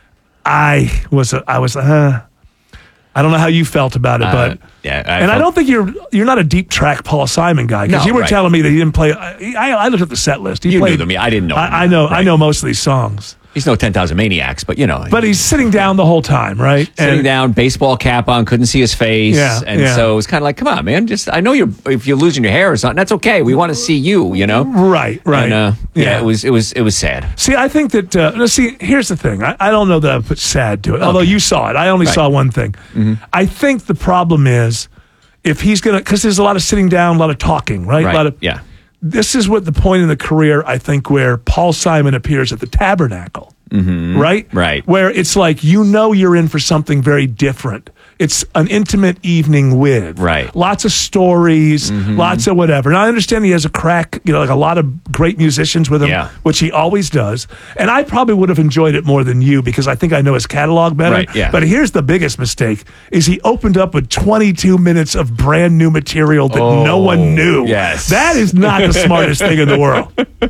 Speaker 10: I was, a, I was, uh, I don't know how you felt about it,
Speaker 12: Uh,
Speaker 10: but.
Speaker 12: yeah, I
Speaker 10: and I
Speaker 12: felt-
Speaker 10: don't think you're you're not a deep track Paul Simon guy because
Speaker 12: No,
Speaker 10: you were
Speaker 12: right.
Speaker 10: telling me that he didn't play. I, I looked at the set list. He
Speaker 12: You knew
Speaker 10: played,
Speaker 12: them. I didn't know them.
Speaker 10: I, I know. I
Speaker 12: Right.
Speaker 10: know most of these songs.
Speaker 12: He's no ten thousand Maniacs, but you know.
Speaker 10: But he's sitting down the whole time, right?
Speaker 12: Sitting
Speaker 10: And-
Speaker 12: down, baseball cap on, couldn't see his face,
Speaker 10: Yeah,
Speaker 12: and
Speaker 10: yeah.
Speaker 12: so it was kind of like, come on, man. Just I know you're if you're losing your hair or something, that's okay. We want to see you, you know.
Speaker 10: Right, right.
Speaker 12: And, uh, yeah.
Speaker 10: Yeah.
Speaker 12: it was it was it was sad.
Speaker 10: See, I think that. Uh, no, see, here's the thing. I, I don't know that I put sad to it. Although you saw it, I only
Speaker 12: Right.
Speaker 10: saw one thing. I think the problem is if he's gonna, because there's a lot of sitting down, a lot of talking, right?
Speaker 12: Right.
Speaker 10: A lot of,
Speaker 12: Yeah.
Speaker 10: This is what the point in the career I think where Paul Simon appears at the Tabernacle.
Speaker 12: Mm-hmm.
Speaker 10: Right?
Speaker 12: Right.
Speaker 10: Where it's like, you know, you're in for something very different. It's an intimate evening with.
Speaker 12: Right.
Speaker 10: Lots of stories,
Speaker 12: Mm-hmm.
Speaker 10: lots of whatever. And I understand he has a crack, you know, like a lot of great musicians with him,
Speaker 12: Yeah.
Speaker 10: which he always does. And I probably would have enjoyed it more than you because I think I know his catalog better.
Speaker 12: Right, yeah.
Speaker 10: But here's the biggest mistake is he opened up with twenty-two minutes of brand new material that no
Speaker 12: Oh,
Speaker 10: one knew.
Speaker 12: yes.
Speaker 10: That is not the smartest thing in the world.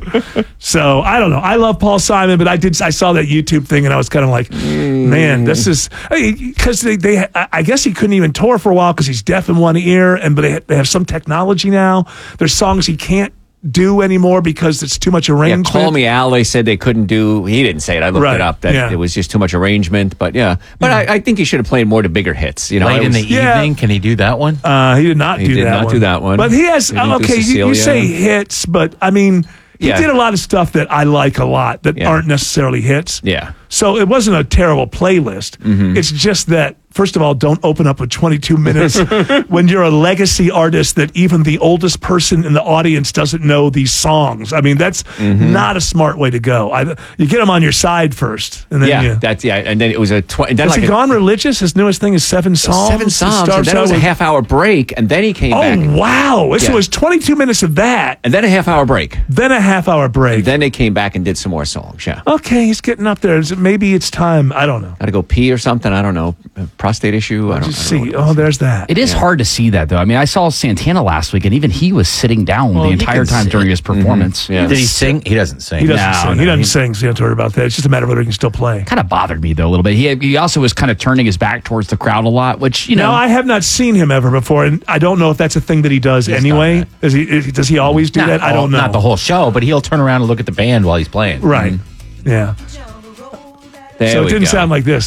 Speaker 10: So I don't know. I love Paul Simon, but I did. I saw that YouTube thing, and I was kind of like, man, this is because they, they. I I guess he couldn't even tour for a while because he's deaf in one ear, and but they, they have some technology now. There's songs he can't do anymore because it's too much
Speaker 12: Yeah,
Speaker 10: arrangement.
Speaker 12: Call Me Al. They said they couldn't do. He didn't say it. I looked
Speaker 10: Right,
Speaker 12: it up. That
Speaker 10: yeah.
Speaker 12: it was just too much arrangement. But yeah, but I, I think he should have played more to bigger hits. You know,
Speaker 14: Late
Speaker 12: it
Speaker 14: in
Speaker 12: was-
Speaker 14: the
Speaker 10: Yeah.
Speaker 14: evening. Can he do that one?
Speaker 10: Uh, he did not
Speaker 12: He
Speaker 10: do
Speaker 12: did
Speaker 10: that
Speaker 12: not
Speaker 10: one.
Speaker 12: do that one.
Speaker 10: But he has
Speaker 12: He didn't do
Speaker 10: okay. You, you
Speaker 12: Cecilia.
Speaker 10: say hits, but I mean, he
Speaker 12: Yeah.
Speaker 10: did a lot of stuff that I like a lot that
Speaker 12: Yeah.
Speaker 10: aren't necessarily hits.
Speaker 12: Yeah.
Speaker 10: So it wasn't a terrible playlist.
Speaker 12: Mm-hmm.
Speaker 10: It's just that, first of all, don't open up with twenty-two minutes when you're a legacy artist that even the oldest person in the audience doesn't know these songs. I mean, that's
Speaker 12: Mm-hmm.
Speaker 10: not a smart way to go. I, you get them on your side first, and then
Speaker 12: Yeah,
Speaker 10: you.
Speaker 12: that's yeah. And then it was a twenty. Then
Speaker 10: Has
Speaker 12: like
Speaker 10: he
Speaker 12: a,
Speaker 10: gone religious? His newest thing is seven psalms.
Speaker 12: seven
Speaker 10: It
Speaker 12: songs. And
Speaker 10: starts
Speaker 12: then it was
Speaker 10: out
Speaker 12: a
Speaker 10: with-
Speaker 12: half hour break, and then he came
Speaker 10: Oh
Speaker 12: back.
Speaker 10: wow! So
Speaker 12: Yeah.
Speaker 10: it was twenty-two minutes of that,
Speaker 12: And then a half hour break.
Speaker 10: then a half hour break.
Speaker 12: And then they came back and did some more songs. Yeah.
Speaker 10: Okay, he's getting up there. Is it- Maybe it's time. I don't know.
Speaker 12: Got to go pee or something. I don't know. A prostate issue. I don't,
Speaker 10: Just
Speaker 12: I don't
Speaker 10: see.
Speaker 12: know what it
Speaker 10: Oh,
Speaker 12: is.
Speaker 10: there's that.
Speaker 11: It is hard to see that though. I mean, I saw Santana last week, and even he was sitting down
Speaker 14: Well,
Speaker 11: the
Speaker 14: you
Speaker 11: entire
Speaker 14: can
Speaker 11: time
Speaker 14: sit.
Speaker 11: during his performance.
Speaker 12: Yeah.
Speaker 14: Did he sing? He doesn't sing.
Speaker 10: He doesn't
Speaker 11: No,
Speaker 10: sing.
Speaker 11: no,
Speaker 10: he doesn't
Speaker 11: he-
Speaker 10: sing. So you don't have to worry about that. It's just a matter of whether he can still play.
Speaker 11: Kind of bothered me though a little bit. He he also was kind of turning his back towards the crowd a lot, which you know.
Speaker 10: No, I have not seen him ever before, and I don't know if that's a thing that he does
Speaker 14: He's
Speaker 10: anyway.
Speaker 14: done
Speaker 10: Is he? Is, does he always do
Speaker 14: Not
Speaker 10: that? I
Speaker 14: all-
Speaker 10: don't know.
Speaker 14: Not the whole show, but he'll turn around and look at the band while he's playing.
Speaker 10: Right. Yeah.
Speaker 12: There
Speaker 10: so it
Speaker 12: we
Speaker 10: didn't
Speaker 12: go.
Speaker 10: sound like this.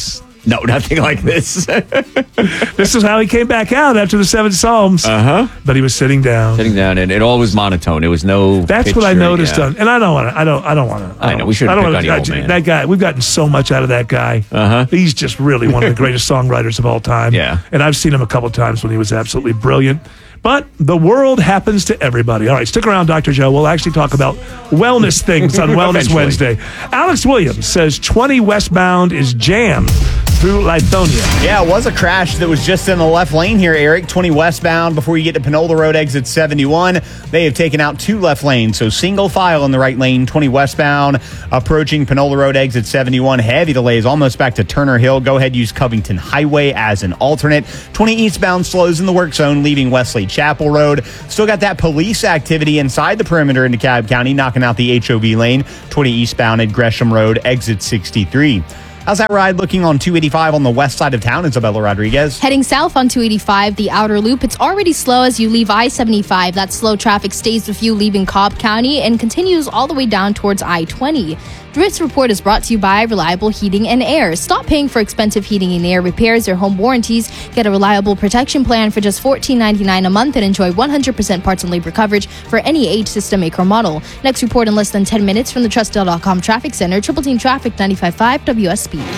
Speaker 12: No, nothing like this.
Speaker 10: This is how he came back out after the seven Psalms.
Speaker 12: Uh-huh.
Speaker 10: But he was sitting down.
Speaker 12: Sitting down, and it all was monotone. It was no
Speaker 10: That's what I
Speaker 12: picture,
Speaker 10: noticed.
Speaker 12: yeah.
Speaker 10: On, and I don't want to, I don't, I don't want to.
Speaker 12: I know, we shouldn't
Speaker 10: I don't
Speaker 12: pick
Speaker 10: wanna-
Speaker 12: on you, old
Speaker 10: I-
Speaker 12: man.
Speaker 10: That guy, we've gotten so much out of that guy.
Speaker 12: Uh-huh.
Speaker 10: He's just really one of the greatest songwriters of all time.
Speaker 12: Yeah.
Speaker 10: And I've seen him a couple times when he was absolutely brilliant. But the world happens to everybody. All right, stick around, Doctor Joe. We'll actually talk about wellness things on Wellness
Speaker 12: Eventually.
Speaker 10: Wednesday. Alex Williams says twenty westbound is jammed through Lithonia.
Speaker 2: Yeah, it was a crash that was just in the left lane here, Eric. twenty westbound before you get to Panola Road, exit seventy-one. They have taken out two left lanes, so single file in the right lane, twenty westbound, approaching Panola Road, exit seventy-one. Heavy delays almost back to Turner Hill. Go ahead, use Covington Highway as an alternate. twenty eastbound slows in the work zone, leaving Wesley Chapel Road. Still got that police activity inside the perimeter in DeKalb County, knocking out the H O V lane. twenty eastbound at Gresham Road, exit sixty-three. How's that ride looking on two eighty-five on the west side of town, Isabella Rodriguez?
Speaker 8: Heading south on two eighty-five, the outer loop, it's already slow as you leave I seventy-five. That slow traffic stays with you leaving Cobb County and continues all the way down towards I twenty. This report is brought to you by Reliable Heating and Air. Stop paying for expensive heating and air repairs or home warranties. Get a reliable protection plan for just fourteen ninety-nine a month and enjoy one hundred percent parts and labor coverage for any age, system, make, or model. Next report in less than ten minutes from the Trustdale dot com Traffic Center. Triple Team Traffic, ninety-five point five W S B.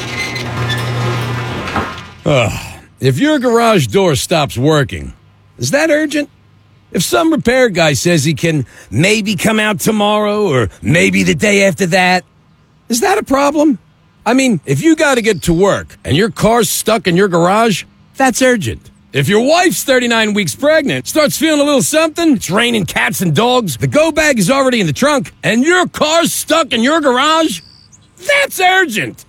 Speaker 3: Ugh. If your garage door stops working, is that urgent? If some repair guy says he can maybe come out tomorrow or maybe the day after that, is that a problem? I mean, if you got to get to work and your car's stuck in your garage, that's urgent. If your wife's thirty-nine weeks pregnant, starts feeling a little something, it's raining cats and dogs, the go bag is already in the trunk, and your car's stuck in your garage, that's urgent.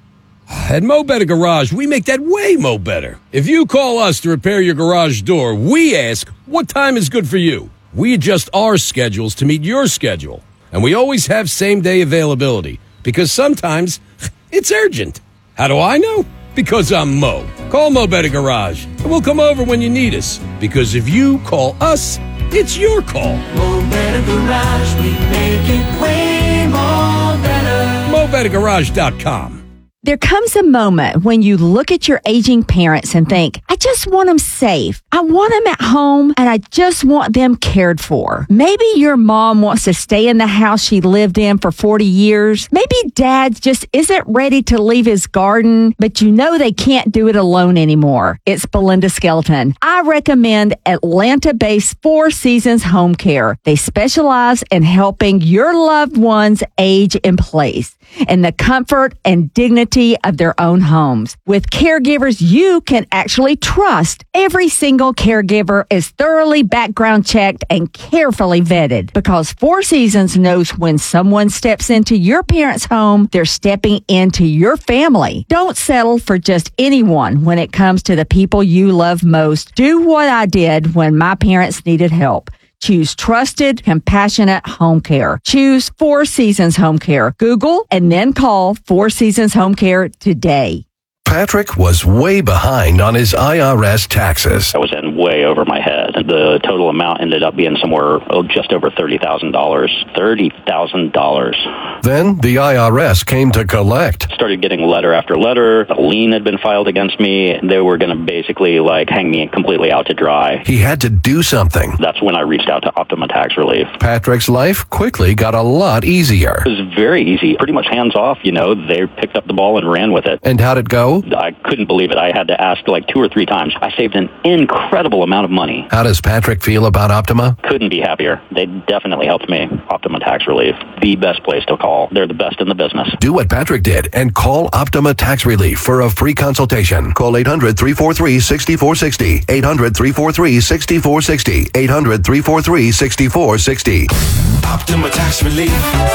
Speaker 3: At Mo Better Garage, we make that way mo better. If you call us to repair your garage door, we ask, what time is good for you? We adjust our schedules to meet your schedule. And we always have same-day availability, because sometimes it's urgent. How do I know? Because I'm Mo. Call Mo Better Garage, and we'll come over when you need us. Because if you call us, it's your call.
Speaker 4: Mo Better Garage, we make it way more better.
Speaker 3: Mo Better Garage dot com.
Speaker 5: There comes a moment when you look at your aging parents and think, I just want them safe. I want them at home and I just want them cared for. Maybe your mom wants to stay in the house she lived in for forty years. Maybe dad just isn't ready to leave his garden, but you know they can't do it alone anymore. It's Belinda Skelton. I recommend Atlanta-based Four Seasons Home Care. They specialize in helping your loved ones age in place in the comfort and dignity of their own homes. With caregivers you can actually trust, every single caregiver is thoroughly background checked and carefully vetted because Four Seasons knows when someone steps into your parents' home, they're stepping into your family. Don't settle for just anyone when it comes to the people you love most. Do what I did when my parents needed help. Choose trusted, compassionate home care. Choose Four Seasons Home Care. Google and then call Four Seasons Home Care today.
Speaker 6: Patrick was way behind on his I R S taxes.
Speaker 7: I was in way over my head. The total amount ended up being somewhere oh, just over thirty thousand dollars. thirty thousand dollars.
Speaker 6: Then the I R S came to collect.
Speaker 7: Started getting letter after letter. A lien had been filed against me. They were going to basically like hang me completely out to dry.
Speaker 6: He had to do something.
Speaker 7: That's when I reached out to Optima Tax Relief.
Speaker 6: Patrick's life quickly got a lot easier.
Speaker 7: It was very easy. Pretty much hands off, you know. They picked up the ball and ran with it.
Speaker 6: And how'd it go?
Speaker 7: I couldn't believe it. I had to ask like two or three times. I saved an incredible amount of money.
Speaker 6: How does Patrick feel about Optima?
Speaker 7: Couldn't be happier. They definitely helped me. Optima Tax Relief, the best place to call. They're the best in the business.
Speaker 6: Do what Patrick did and call Optima Tax Relief for a free consultation. Call eight hundred, three four three, six four six zero. eight hundred, three four three, six four six zero. eight hundred, three four three, six four six zero.
Speaker 4: Optima Tax Relief.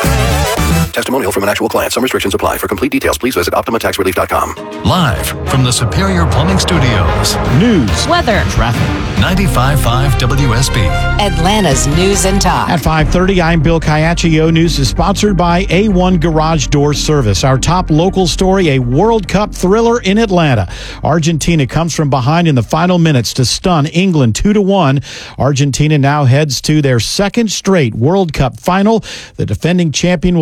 Speaker 6: Testimonial from an actual client. Some restrictions apply. For complete details, please visit optima tax relief dot com.
Speaker 15: Live from the Superior Plumbing Studios.
Speaker 9: News,
Speaker 17: weather,
Speaker 15: traffic. ninety-five point five W S B.
Speaker 17: Atlanta's News and Talk.
Speaker 9: At five thirty, I'm Bill Caiaccio. News is sponsored by A one Garage Door Service. Our top local story, a World Cup thriller in Atlanta. Argentina comes from behind in the final minutes to stun England two to one. Argentina now heads to their second straight World Cup final. The defending champion will face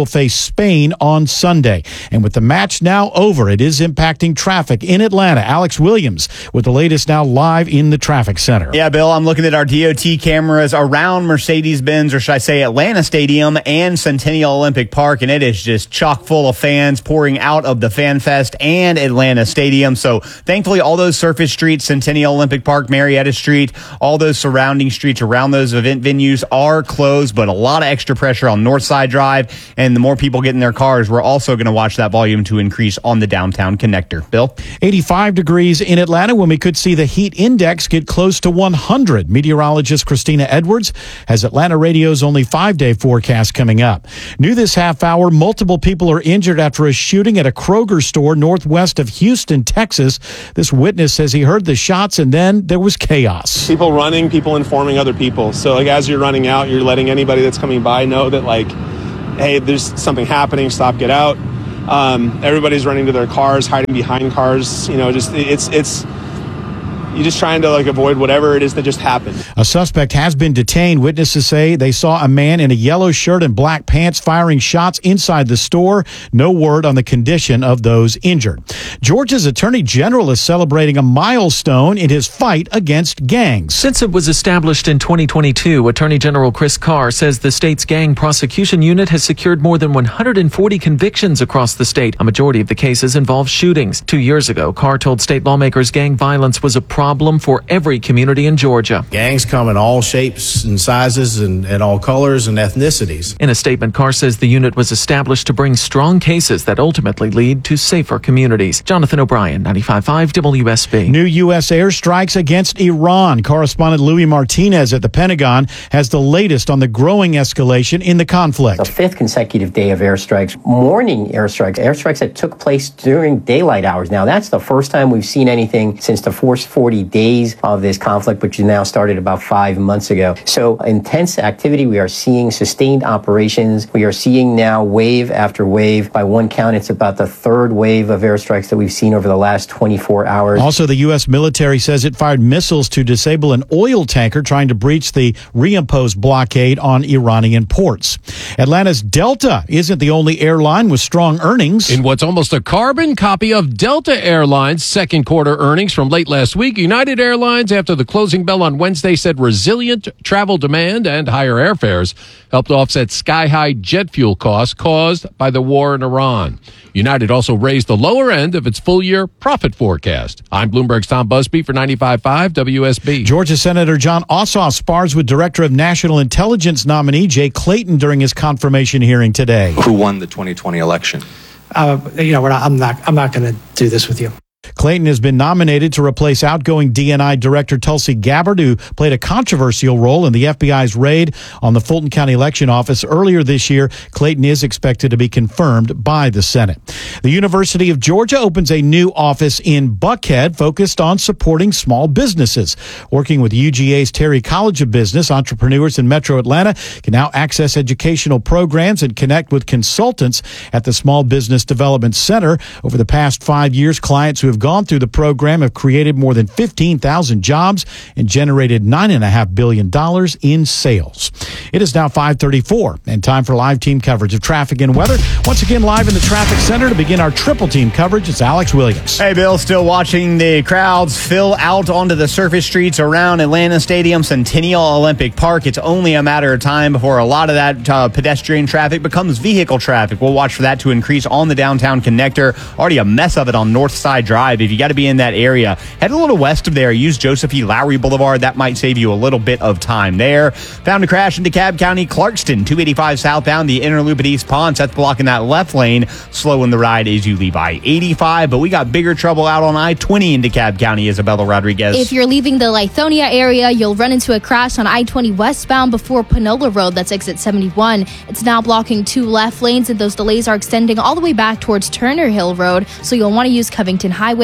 Speaker 9: Spain on Sunday. And with the match now over, it is impacting traffic in Atlanta. Alex Williams with the latest now live in the traffic center.
Speaker 2: Yeah, Bill, I'm looking at our D O T cameras around Mercedes-Benz, or should I say Atlanta Stadium and Centennial Olympic Park, and it is just chock full of fans pouring out of the Fan Fest and Atlanta Stadium. So thankfully, all those surface streets, Centennial Olympic Park, Marietta Street, all those surrounding streets around those event venues are closed, but a lot of extra pressure on Northside Drive, and the more people get in their cars, we're also going to watch that volume to increase on the downtown connector. Bill?
Speaker 9: eighty-five degrees in Atlanta when we could see the heat index get close to one hundred. Meteorologist Christina Edwards has Atlanta Radio's only five-day forecast coming up. New this half hour, multiple people are injured after a shooting at a Kroger store northwest of Houston, Texas. This witness says he heard the shots and then there was chaos.
Speaker 16: People running, people informing other people. So like as you're running out, you're letting anybody that's coming by know that like, hey, there's something happening, stop, get out. Um, everybody's running to their cars, hiding behind cars. You know, just it's it's you're just trying to like avoid whatever it is that just happened.
Speaker 9: A suspect has been detained. Witnesses say they saw a man in a yellow shirt and black pants firing shots inside the store. No word on the condition of those injured. Georgia's Attorney General is celebrating a milestone in his fight against gangs.
Speaker 19: Since it was established in twenty twenty-two, Attorney General Chris Carr says the state's gang prosecution unit has secured more than one hundred forty convictions across the state. A majority of the cases involve shootings. Two years ago, Carr told state lawmakers gang violence was a problem problem for every community in Georgia.
Speaker 20: Gangs come in all shapes and sizes and, and all colors and ethnicities.
Speaker 19: In a statement, Carr says the unit was established to bring strong cases that ultimately lead to safer communities. Jonathan O'Brien, ninety-five point five W S B.
Speaker 9: New U S airstrikes against Iran. Correspondent Louis Martinez at the Pentagon has the latest on the growing escalation in the conflict.
Speaker 21: The fifth consecutive day of airstrikes, morning airstrikes, airstrikes that took place during daylight hours. Now, that's the first time we've seen anything since the first forty days of this conflict, which now started about five months ago. So intense activity. We are seeing sustained operations. We are seeing now wave after wave. By one count, it's about the third wave of airstrikes that we've seen over the last twenty-four hours.
Speaker 9: Also, the U S military says it fired missiles to disable an oil tanker trying to breach the reimposed blockade on Iranian ports. Atlanta's Delta isn't the only airline with strong earnings.
Speaker 22: In what's almost a carbon copy of Delta Airlines' second quarter earnings from late last week, United Airlines, after the closing bell on Wednesday, said resilient travel demand and higher airfares helped offset sky-high jet fuel costs caused by the war in Iran. United also raised the lower end of its full-year profit forecast. I'm Bloomberg's Tom Busby for ninety-five point five W S B.
Speaker 9: Georgia Senator John Ossoff spars with Director of National Intelligence nominee Jay Clayton during his confirmation hearing today.
Speaker 23: Who won the twenty twenty election?
Speaker 24: Uh, you know, we're not, I'm not. I'm not going to do this with you.
Speaker 9: Clayton has been nominated to replace outgoing D N I Director Tulsi Gabbard, who played a controversial role in the F B I's raid on the Fulton County Election Office earlier this year. Clayton is expected to be confirmed by the Senate. The University of Georgia opens a new office in Buckhead focused on supporting small businesses. Working with U G A's Terry College of Business, entrepreneurs in Metro Atlanta can now access educational programs and connect with consultants at the Small Business Development Center. Over the past five years, clients who have gone through the program have created more than fifteen thousand jobs and generated nine point five billion dollars in sales. It is now five thirty-four and time for live team coverage of traffic and weather. Once again, live in the traffic center to begin our triple team coverage, it's Alex Williams.
Speaker 2: Hey, Bill, still watching the crowds fill out onto the surface streets around Atlanta Stadium, Centennial Olympic Park. It's only a matter of time before a lot of that uh, pedestrian traffic becomes vehicle traffic. We'll watch for that to increase on the downtown connector. Already a mess of it on Northside Drive. If you got to be in that area, head a little west of there. Use Joseph E. Lowry Boulevard. That might save you a little bit of time there. Found a crash in DeKalb County, Clarkston, two eighty-five southbound, the inner loop at East Ponce. That's blocking that left lane, slowing the ride as you leave I eighty-five. But we got bigger trouble out on I twenty in DeKalb County, Isabella Rodriguez.
Speaker 8: If you're leaving the Lithonia area, you'll run into a crash on I twenty westbound before Panola Road. That's exit seventy-one. It's now blocking two left lanes, and those delays are extending all the way back towards Turner Hill Road. So you'll want to use Covington Highway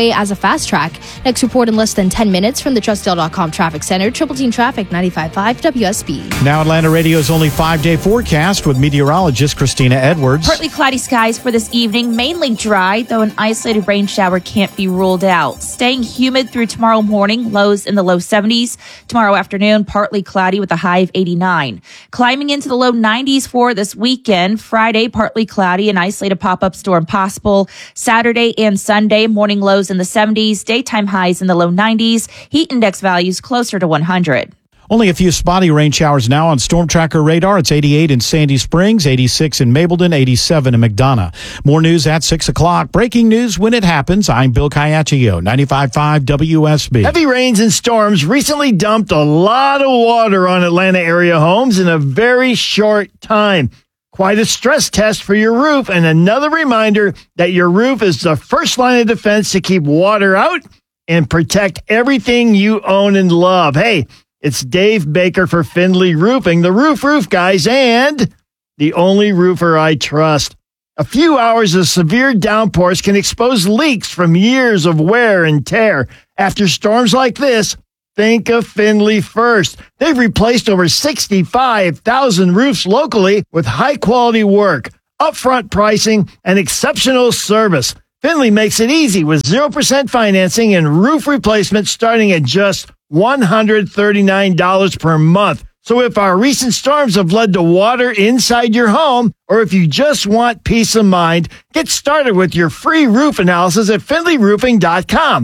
Speaker 8: Highway as a fast track. Next report in less than ten minutes from the Trustdale dot com Traffic Center. Triple Team Traffic, ninety-five point five W S B.
Speaker 9: Now Atlanta Radio's only five-day forecast with meteorologist Christina Edwards.
Speaker 1: Partly cloudy skies for this evening, mainly dry, though an isolated rain shower can't be ruled out. Staying humid through tomorrow morning, lows in the low seventies. Tomorrow afternoon, partly cloudy with a high of eighty-nine. Climbing into the low nineties for this weekend. Friday, partly cloudy, an isolated pop-up storm possible. Saturday and Sunday, morning lows in the seventies, daytime highs in the low nineties. Heat index values closer to one hundred.
Speaker 9: Only a few spotty rain showers now on Storm Tracker radar. It's eighty-eight in Sandy Springs, eighty-six in Mableton, eighty-seven in McDonough. More news at six o'clock. Breaking news when it happens. I'm Bill Caiaccio, ninety-five point five W S B.
Speaker 11: Heavy rains and storms recently dumped a lot of water on Atlanta area homes in a very short time. Quite a stress test for your roof, and another reminder that your roof is the first line of defense to keep water out and protect everything you own and love. Hey, it's Dave Baker for Findlay Roofing, the roof roof guys, and the only roofer I trust. A few hours of severe downpours can expose leaks from years of wear and tear. After storms like this, think of Findlay first. They've replaced over sixty-five thousand roofs locally with high-quality work, upfront pricing, and exceptional service. Findlay makes it easy with zero percent financing and roof replacement starting at just one hundred thirty-nine dollars per month. So if our recent storms have led to water inside your home, or if you just want peace of mind, get started with your free roof analysis at Findlay Roofing dot com.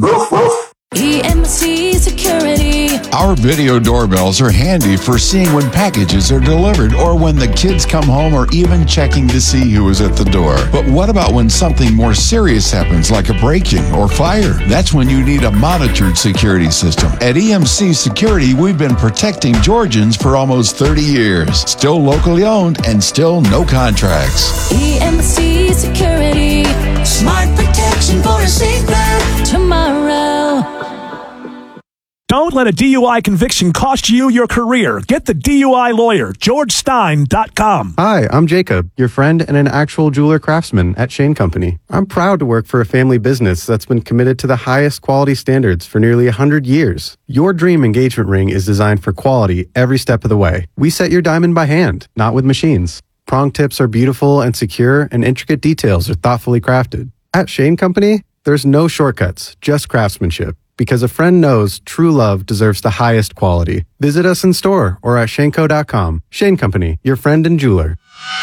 Speaker 4: E M C Security.
Speaker 13: Our video doorbells are handy for seeing when packages are delivered or when the kids come home or even checking to see who is at the door. But what about when something more serious happens like a break-in or fire? That's when you need a monitored security system. At E M C Security, we've been protecting Georgians for almost thirty years. Still locally owned and still no contracts.
Speaker 4: E M C Security. Smart protection for a safer tomorrow.
Speaker 10: Don't let a D U I conviction cost you your career. Get the D U I lawyer, George Stein dot com.
Speaker 18: Hi, I'm Jacob, your friend and an actual jeweler craftsman at Shane Company. I'm proud to work for a family business that's been committed to the highest quality standards for nearly one hundred years. Your dream engagement ring is designed for quality every step of the way. We set your diamond by hand, not with machines. Prong tips are beautiful and secure, and intricate details are thoughtfully crafted. At Shane Company, there's no shortcuts, just craftsmanship. Because a friend knows true love deserves the highest quality. Visit us in store or at Shaneco dot com. Shane Company, your friend and jeweler.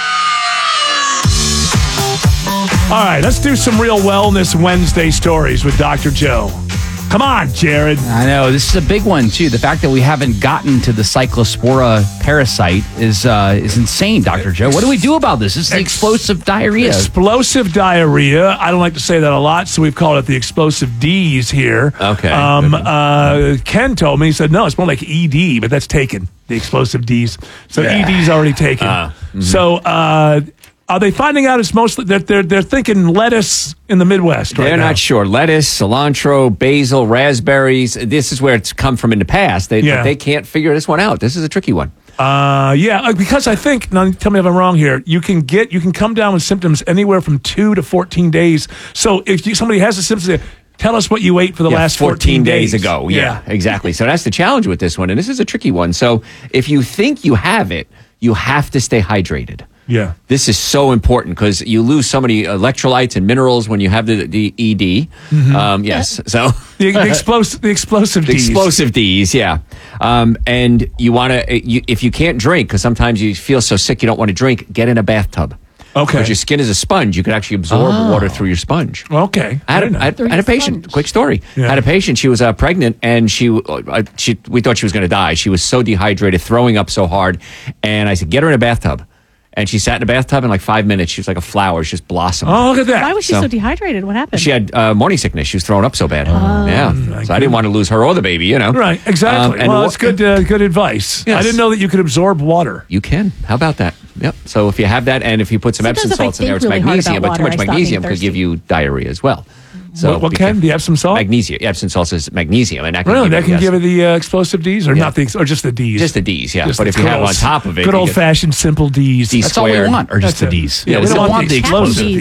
Speaker 10: All right, let's do some real Wellness Wednesday stories with Doctor Joe. Come on, Jared.
Speaker 25: I know. This is a big one, too. The fact that we haven't gotten to the Cyclospora parasite is uh, is insane, Doctor Joe. What do we do about this? This is the explosive diarrhea.
Speaker 10: Explosive diarrhea. I don't like to say that a lot, so we've called it the explosive D's here.
Speaker 25: Okay.
Speaker 10: Um, uh, Ken told me, he said, no, it's more like E D, but that's taken, the explosive D's. So
Speaker 25: Yeah.
Speaker 10: E D's already taken.
Speaker 25: Uh, mm-hmm.
Speaker 10: So uh, are they finding out it's mostly, they're, they're, they're thinking lettuce in the Midwest right
Speaker 12: They're
Speaker 10: now?
Speaker 12: not sure. Lettuce, cilantro, basil, raspberries. This is where it's come from in the past. They,
Speaker 10: Yeah.
Speaker 12: they can't figure this one out. This is a tricky one.
Speaker 10: Uh, yeah, uh, because I think, now tell me if I'm wrong here, you can get, you can come down with symptoms anywhere from two to fourteen days. So if you, somebody has the symptoms, tell us what you ate for the
Speaker 12: Yeah,
Speaker 10: last fourteen,
Speaker 12: days ago. Yeah, exactly. So that's the challenge with this one. And this is a tricky one. So if you think you have it, you have to stay hydrated.
Speaker 10: Yeah.
Speaker 12: This is so important because you lose so many electrolytes and minerals when you have the, the E D.
Speaker 10: Mhm.
Speaker 12: Um, yes. So
Speaker 10: The, the, explos- the explosive
Speaker 12: the
Speaker 10: D's.
Speaker 12: explosive D's, yeah. Um, and you want to, you, if you can't drink, because sometimes you feel so sick you don't want to drink, get in a bathtub.
Speaker 10: Okay.
Speaker 12: Because your skin is a sponge. You can actually absorb
Speaker 10: Oh.
Speaker 12: water through your sponge.
Speaker 10: Okay.
Speaker 12: I had, a, I had, I had a patient. Quick story. I had a patient. She was uh, pregnant, and she, uh, she, we thought she was going to die. She was so dehydrated, throwing up so hard. And I said, get her in a bathtub. And she sat in a bathtub in like five minutes. She was like a flower. She just blossomed.
Speaker 10: Oh, look at that.
Speaker 26: Why was she so, dehydrated? What happened?
Speaker 12: She had uh, morning sickness. She was throwing up so bad.
Speaker 26: Oh.
Speaker 12: Yeah. So I didn't want to lose her or the baby, you know.
Speaker 10: Right, exactly.
Speaker 12: Um, and
Speaker 10: well,
Speaker 12: wa-
Speaker 10: that's good, uh, good advice.
Speaker 12: Yes.
Speaker 10: I didn't know that you could absorb water.
Speaker 12: You can. How about that? Yep. So if you have that, and if you put some
Speaker 26: Sometimes
Speaker 12: Epsom
Speaker 26: if I
Speaker 12: salts in there,
Speaker 26: think
Speaker 12: it's
Speaker 26: really hard
Speaker 12: magnesium.
Speaker 26: about
Speaker 12: But too
Speaker 26: water,
Speaker 12: much
Speaker 26: I stop
Speaker 12: magnesium
Speaker 26: being
Speaker 12: could give you diarrhea as well. So
Speaker 10: what what
Speaker 12: be
Speaker 10: can?
Speaker 12: careful.
Speaker 10: The Epsom salt?
Speaker 12: Magnesium. Epsom salt is magnesium, and that can
Speaker 10: Really?
Speaker 12: give
Speaker 10: That
Speaker 12: you,
Speaker 10: can
Speaker 12: yes.
Speaker 10: give her the uh, explosive D's? Or
Speaker 12: Yeah.
Speaker 10: not the, or just the D's?
Speaker 12: Just the D's, yeah.
Speaker 10: Just
Speaker 12: But
Speaker 10: the
Speaker 12: if you
Speaker 10: good
Speaker 12: have
Speaker 10: old-
Speaker 12: on top of it,
Speaker 10: Good
Speaker 12: you
Speaker 10: old
Speaker 12: get
Speaker 10: fashioned simple D's.
Speaker 12: D
Speaker 10: That's all we
Speaker 12: squared.
Speaker 10: want,
Speaker 26: or just
Speaker 10: That's
Speaker 26: the
Speaker 10: it.
Speaker 26: D's.
Speaker 10: Yeah,
Speaker 12: Yeah,
Speaker 10: we
Speaker 12: we
Speaker 10: don't
Speaker 12: don't
Speaker 10: want
Speaker 12: want
Speaker 10: the
Speaker 12: the
Speaker 10: explosive
Speaker 26: explosive.
Speaker 10: D's.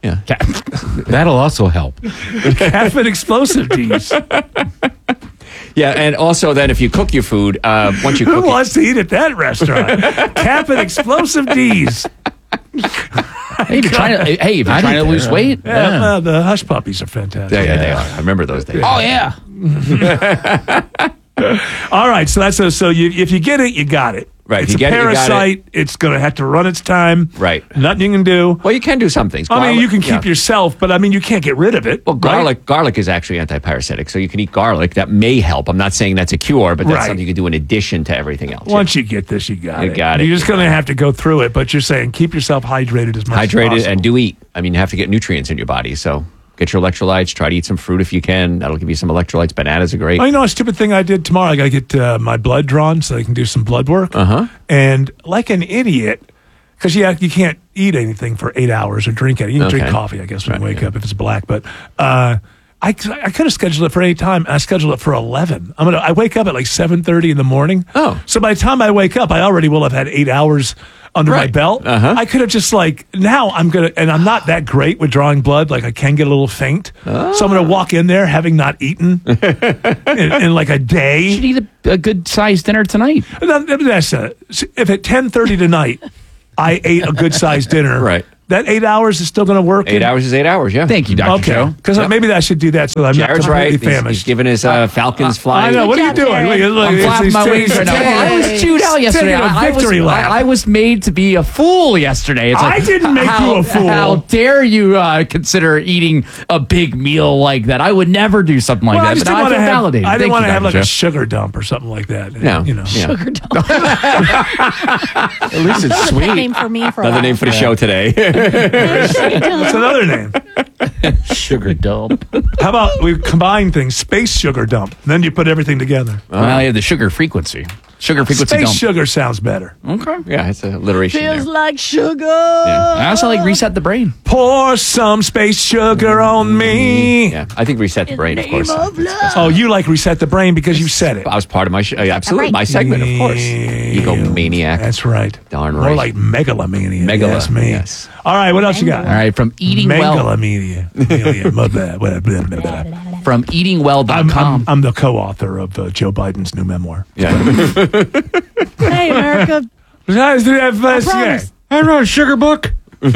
Speaker 12: Yeah.
Speaker 25: That'll also help.
Speaker 10: Caffeine explosive D's.
Speaker 12: Yeah, and also then if you cook your food, uh, once you
Speaker 10: Who
Speaker 12: cook
Speaker 10: wants to eat at that restaurant? Caffeine explosive D's.
Speaker 25: Hey, if you're trying to, hey, if you're trying to lose weight.
Speaker 10: Yeah,
Speaker 25: Yeah.
Speaker 10: uh, the hush puppies are fantastic.
Speaker 12: Yeah, yeah, they are. I remember those days.
Speaker 25: Oh, yeah.
Speaker 10: All right, so that's a, so you if you get it, you got it.
Speaker 12: Right, if
Speaker 10: It's
Speaker 12: you
Speaker 10: a
Speaker 12: get it, you got it.
Speaker 10: parasite. It's going to have to run its time.
Speaker 12: Right.
Speaker 10: Nothing you can do.
Speaker 12: Well, you can do some things.
Speaker 10: I mean,
Speaker 12: Garlic-
Speaker 10: you can keep
Speaker 12: yeah.
Speaker 10: yourself, but I mean, you can't get rid of it.
Speaker 12: Well, garlic garlic is actually anti-parasitic, so you can eat garlic. That may help. I'm not saying that's a cure, but that's
Speaker 10: Right.
Speaker 12: something you can do in addition to everything else.
Speaker 10: Once you get this, you got
Speaker 12: You
Speaker 10: it.
Speaker 12: got it.
Speaker 10: You're just going to have to go through it, but you're saying keep yourself hydrated as much as
Speaker 12: Hydrated
Speaker 10: possible.
Speaker 12: and do eat. I mean, you have to get nutrients in your body, so get your electrolytes. Try to eat some fruit if you can. That'll give you some electrolytes. Bananas are great.
Speaker 10: Oh, you know a stupid thing I did tomorrow? I got to get uh, my blood drawn so I can do some blood work.
Speaker 12: Uh huh.
Speaker 10: And like an idiot, because yeah, you can't eat anything for eight hours or drink anything. You can drink
Speaker 12: Okay.
Speaker 10: coffee, I guess, when you wake up if it's black. But uh, I, I could have scheduled it for any time. I scheduled it for eleven. I'm gonna. I wake up at like seven thirty in the morning.
Speaker 12: Oh.
Speaker 10: So by the time I wake up, I already will have had eight hours under my belt.
Speaker 12: Uh-huh.
Speaker 10: I could have just like, now I'm going to, and I'm not that great with drawing blood. Like I can get a little faint.
Speaker 12: Oh.
Speaker 10: So I'm going to walk in there having not eaten in, in like a day.
Speaker 25: You should eat a, a good sized dinner tonight.
Speaker 10: That- that- That's uh, if at ten thirty tonight I ate a good sized dinner,
Speaker 12: Right.
Speaker 10: that eight hours is still going to work.
Speaker 12: Eight hours is eight hours, yeah.
Speaker 25: Thank you, Doctor
Speaker 10: Okay,
Speaker 25: Joe.
Speaker 10: because maybe I should do that so I'm
Speaker 12: Jared's
Speaker 10: not
Speaker 12: right.
Speaker 10: completely
Speaker 12: He's,
Speaker 10: famished.
Speaker 12: he's giving his uh, Falcons
Speaker 10: I
Speaker 12: flying.
Speaker 10: know. What are you doing? Look, look,
Speaker 25: I'm
Speaker 10: he's-
Speaker 25: flapping
Speaker 10: he's
Speaker 25: my
Speaker 10: taking-
Speaker 25: wings right now.
Speaker 10: he's
Speaker 25: I was
Speaker 10: taking-
Speaker 25: chewed out
Speaker 10: he's
Speaker 25: yesterday.
Speaker 10: taking a
Speaker 25: I, I was,
Speaker 10: victory lap.
Speaker 25: I, I was made to be a fool yesterday. It's
Speaker 10: I
Speaker 25: like,
Speaker 10: didn't make
Speaker 25: how,
Speaker 10: you a fool.
Speaker 25: How dare you uh, consider eating a big meal like that? I would never do something like
Speaker 10: Well, I
Speaker 25: that.
Speaker 10: just
Speaker 25: But
Speaker 10: didn't
Speaker 25: now I
Speaker 10: want
Speaker 25: feel
Speaker 10: to have.
Speaker 25: validated.
Speaker 10: I didn't
Speaker 25: Thank
Speaker 10: want to
Speaker 25: you,
Speaker 10: have like
Speaker 25: Doctor
Speaker 10: a
Speaker 25: Joe.
Speaker 10: sugar dump or something like that.
Speaker 12: No,
Speaker 10: you know.
Speaker 12: yeah.
Speaker 26: Sugar dump.
Speaker 25: At least it's
Speaker 26: That was a pet
Speaker 25: sweet.
Speaker 26: name for me for a
Speaker 12: Another
Speaker 26: while.
Speaker 12: name for the show today.
Speaker 10: That's another name.
Speaker 25: Sugar dump.
Speaker 10: How about we combine things? Space sugar dump. Then you put everything together.
Speaker 25: Well, I have the sugar frequency. Sugar frequency
Speaker 10: Space
Speaker 25: dump.
Speaker 10: sugar sounds better.
Speaker 25: Okay.
Speaker 12: Yeah, it's a alliteration
Speaker 26: Feels
Speaker 12: there.
Speaker 26: like sugar.
Speaker 25: I also like reset the brain.
Speaker 10: Pour some space sugar on me.
Speaker 12: Yeah, I think reset the brain, of course.
Speaker 10: Oh, you like reset the brain because you said it.
Speaker 12: I was part of my show. Absolutely, my segment, of course. Egomaniac.
Speaker 10: That's right.
Speaker 12: Darn
Speaker 10: More
Speaker 12: right.
Speaker 10: like megalomania.
Speaker 12: Megala,
Speaker 10: Yes, me.
Speaker 12: yes.
Speaker 10: All right, what else you got?
Speaker 25: All right, from eating well.
Speaker 10: Megalomania. Megalia. Blah, blah, blah, blah, blah, blah.
Speaker 25: From eating well dot
Speaker 10: I'm,
Speaker 25: com.
Speaker 10: I'm, I'm the co-author of uh, Joe Biden's new memoir.
Speaker 12: Yeah.
Speaker 26: Hey, America.
Speaker 10: Besides, do that first
Speaker 26: promise.
Speaker 10: guy.
Speaker 25: I wrote a sugar book.
Speaker 3: Since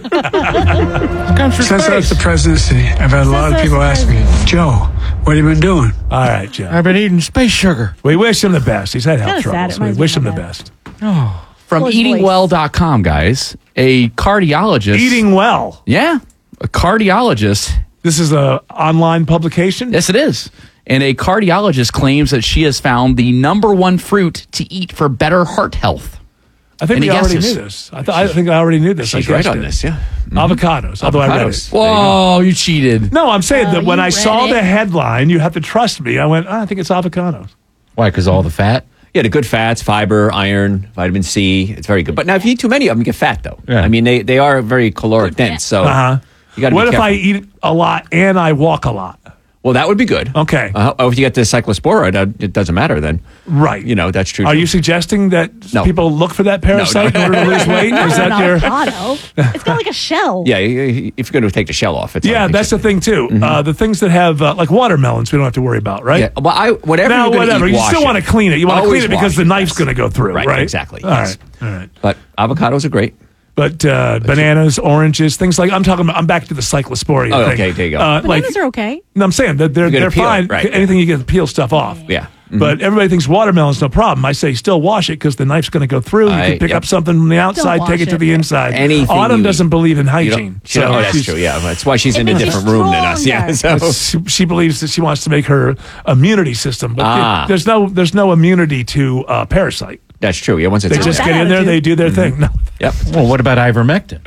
Speaker 3: I left the presidency, I've had a lot of people ask me, Joe, what have you been doing?
Speaker 10: All right, Joe.
Speaker 25: I've been eating space sugar.
Speaker 10: We wish him the best. He's had health
Speaker 26: Kinda sad.
Speaker 10: troubles.
Speaker 26: It
Speaker 10: We
Speaker 26: reminds me
Speaker 10: wish
Speaker 26: of
Speaker 10: him the
Speaker 26: my dad.
Speaker 10: best.
Speaker 25: From
Speaker 26: Full his
Speaker 25: eating well dot com, guys. A cardiologist.
Speaker 10: Eating well.
Speaker 25: Yeah. A cardiologist.
Speaker 10: This is a online publication?
Speaker 25: Yes, it is. And a cardiologist claims that she has found the number one fruit to eat for better heart health.
Speaker 10: I think
Speaker 25: Any
Speaker 10: we already
Speaker 25: guesses?
Speaker 10: knew this. I, th- I think I already knew this.
Speaker 12: She's
Speaker 10: I
Speaker 12: right
Speaker 10: guessed
Speaker 12: on
Speaker 10: it.
Speaker 12: this, yeah.
Speaker 10: Avocados, although I read
Speaker 12: Avocados.
Speaker 10: it.
Speaker 25: Whoa, you cheated.
Speaker 10: No, I'm saying
Speaker 26: Oh,
Speaker 10: that when
Speaker 26: you
Speaker 10: I
Speaker 26: read
Speaker 10: saw
Speaker 26: it?
Speaker 10: the headline, you have to trust me. I went, oh, I think it's avocados.
Speaker 25: Why? Because all the fat?
Speaker 12: Yeah, the good fats, fiber, iron, vitamin C. It's very good. But now, if you eat too many of them, you get fat, though.
Speaker 25: Yeah.
Speaker 12: I mean, they, they are very caloric dense. So
Speaker 10: Uh-huh.
Speaker 12: you got to be
Speaker 10: What if
Speaker 12: careful.
Speaker 10: I eat a lot and I walk a lot?
Speaker 12: Well, that would be good.
Speaker 10: Okay.
Speaker 12: Uh, oh, if you get the cyclospora, it, it doesn't matter then.
Speaker 10: Right.
Speaker 12: You know, that's true.
Speaker 10: Are
Speaker 12: too.
Speaker 10: you suggesting that
Speaker 12: No.
Speaker 10: people look for that parasite
Speaker 12: No, no.
Speaker 10: in order to lose weight? Is that
Speaker 26: An
Speaker 10: your...
Speaker 26: avocado. It's got like a shell.
Speaker 12: Yeah, y- y- if you're going to take the shell off, it's
Speaker 10: Yeah, that's the thing, too. Uh, the things that have, uh, like watermelons, we don't have to worry about, right?
Speaker 12: Yeah, well, I, whatever
Speaker 10: Now,
Speaker 12: you're gonna
Speaker 10: whatever.
Speaker 12: eat,
Speaker 10: You
Speaker 12: wash
Speaker 10: still
Speaker 12: it.
Speaker 10: want to clean it. You want to
Speaker 12: Always
Speaker 10: clean it because
Speaker 12: wash
Speaker 10: the
Speaker 12: it,
Speaker 10: knife's
Speaker 12: yes.
Speaker 10: going to go through, right?
Speaker 12: Right, exactly,
Speaker 10: All
Speaker 12: yes.
Speaker 10: right. All right.
Speaker 12: But avocados are great.
Speaker 10: But uh, bananas, oranges, things like I'm talking about. I'm back to the cyclosporia
Speaker 12: Oh,
Speaker 10: thing.
Speaker 12: okay, there you go.
Speaker 10: Uh, like,
Speaker 26: Bananas are okay.
Speaker 10: no, I'm saying that they're
Speaker 12: You get
Speaker 10: they're
Speaker 12: a peel,
Speaker 10: fine.
Speaker 12: right,
Speaker 10: Anything you get to peel stuff off.
Speaker 12: Yeah. Mhm.
Speaker 10: But everybody thinks watermelon's no problem. I say still wash it because the knife's going to go through. You
Speaker 12: I-
Speaker 10: can pick
Speaker 12: yep.
Speaker 10: up something from the outside,
Speaker 26: Don't
Speaker 10: take it
Speaker 26: wash
Speaker 10: to
Speaker 26: it.
Speaker 10: the inside.
Speaker 12: Anything
Speaker 10: Autumn
Speaker 12: you
Speaker 10: doesn't
Speaker 12: eat.
Speaker 10: believe in
Speaker 12: You don't-
Speaker 10: hygiene.
Speaker 12: she don't- oh, that's
Speaker 10: she's-
Speaker 12: true. Yeah, that's why she's
Speaker 26: It
Speaker 12: in a
Speaker 26: makes you
Speaker 12: different room than us. Yeah,
Speaker 26: strong,
Speaker 12: so
Speaker 10: She, she believes that she wants to make her immunity system, but
Speaker 12: Ah.
Speaker 10: it- there's no there's no immunity to uh, parasite.
Speaker 12: that's true. Yeah, once it's
Speaker 10: They
Speaker 12: in
Speaker 10: just
Speaker 12: there.
Speaker 10: get in there, they do their thing. No.
Speaker 12: Yep.
Speaker 25: Well, what about ivermectin?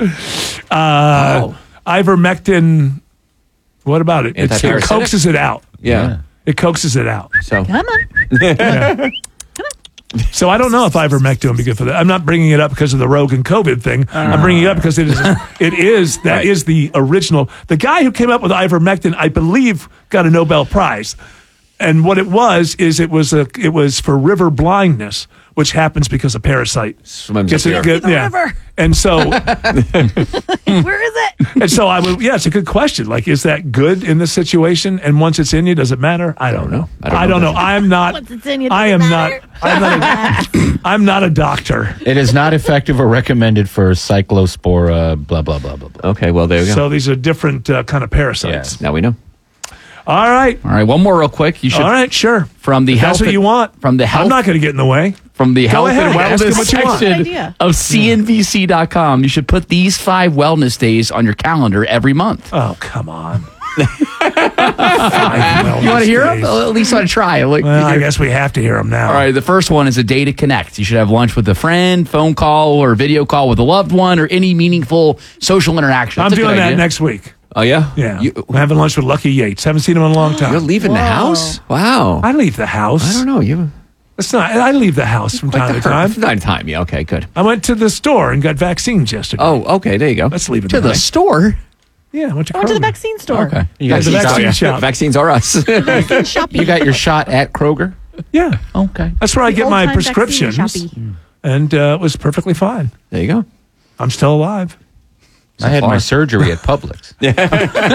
Speaker 10: Uh,
Speaker 12: Oh.
Speaker 10: Ivermectin. What about it? It's, it
Speaker 12: Antiparasitic?
Speaker 10: coaxes it out.
Speaker 12: Yeah.
Speaker 10: It coaxes it out.
Speaker 12: So
Speaker 26: Come on.
Speaker 10: So I don't know if ivermectin would be good for that. I'm not bringing it up because of the Rogan COVID thing. I'm bringing it up because it is. It is that
Speaker 12: Right.
Speaker 10: is the original. The guy who came up with ivermectin, I believe, got a Nobel Prize. and what it was is it was a it was for river blindness, which happens because a parasite
Speaker 12: swims
Speaker 10: gets
Speaker 12: up
Speaker 10: it,
Speaker 12: here.
Speaker 10: get- yeah.
Speaker 26: River.
Speaker 10: And so,
Speaker 26: Where is it?
Speaker 10: and so I would, yeah, it's a good question. Like, is that good in this situation? And once it's in you, does it matter? I don't know.
Speaker 12: I don't
Speaker 10: I don't know.
Speaker 12: know.
Speaker 10: I'm not.
Speaker 26: Once it's in you,
Speaker 10: I am
Speaker 26: doesn't
Speaker 10: not.
Speaker 26: matter.
Speaker 10: I'm not. A, I'm not a doctor.
Speaker 5: It is not effective or recommended for cyclospora, blah, blah, blah, blah, blah.
Speaker 12: Okay, well, there you go.
Speaker 10: So these are different uh, kind of parasites.
Speaker 12: Now we know.
Speaker 10: All right.
Speaker 25: All right, one more real quick. You should.
Speaker 10: All right, sure.
Speaker 25: From the
Speaker 10: If
Speaker 25: health.
Speaker 10: that's what
Speaker 25: and-
Speaker 10: you want.
Speaker 25: From the health.
Speaker 10: I'm not going to get in the way.
Speaker 25: From the
Speaker 10: Go
Speaker 25: health
Speaker 10: ahead,
Speaker 25: and
Speaker 10: ask him
Speaker 25: wellness
Speaker 10: what you want.
Speaker 25: section
Speaker 26: Good idea.
Speaker 25: of C N B C dot com, you should put these five wellness days on your calendar every month.
Speaker 10: Oh, come on.
Speaker 25: You want to hear them? At least want to try. Like,
Speaker 10: Well, I guess we have to hear them now.
Speaker 25: All right, the first one is a day to connect. You should have lunch with a friend, phone call, or video call with a loved one, or any meaningful social interaction.
Speaker 10: I'm
Speaker 25: That's a
Speaker 10: doing
Speaker 25: good
Speaker 10: that
Speaker 25: idea.
Speaker 10: next week.
Speaker 12: Oh, yeah?
Speaker 10: Yeah.
Speaker 12: You,
Speaker 10: I'm having lunch with Lucky Yates. Haven't seen him in a long time.
Speaker 12: you're leaving the house? Wow.
Speaker 10: I leave the house.
Speaker 12: I don't know. You
Speaker 10: It's not. I leave the house from time to time.
Speaker 12: From time to time, yeah. Okay, good.
Speaker 10: I went to the store and got vaccines yesterday.
Speaker 12: Oh, okay. There you go.
Speaker 10: Let's leave it
Speaker 25: To the
Speaker 10: night.
Speaker 25: store?
Speaker 10: Yeah, I went to
Speaker 26: I went to the
Speaker 10: Kroger.
Speaker 26: vaccine store.
Speaker 25: Okay.
Speaker 5: You got,
Speaker 10: the
Speaker 5: your
Speaker 10: vaccine
Speaker 5: shot,
Speaker 10: shop.
Speaker 12: Vaccines are us.
Speaker 26: Vaccine shopping.
Speaker 5: you got your shot at Kroger?
Speaker 10: Yeah,
Speaker 25: Okay.
Speaker 10: that's where I
Speaker 26: The
Speaker 10: get my
Speaker 26: old-time vaccine
Speaker 10: prescriptions,
Speaker 26: shoppy.
Speaker 10: and uh, it was perfectly fine.
Speaker 12: There you go.
Speaker 10: I'm still alive.
Speaker 5: I had
Speaker 12: far.
Speaker 5: my surgery at Publix.
Speaker 12: Dental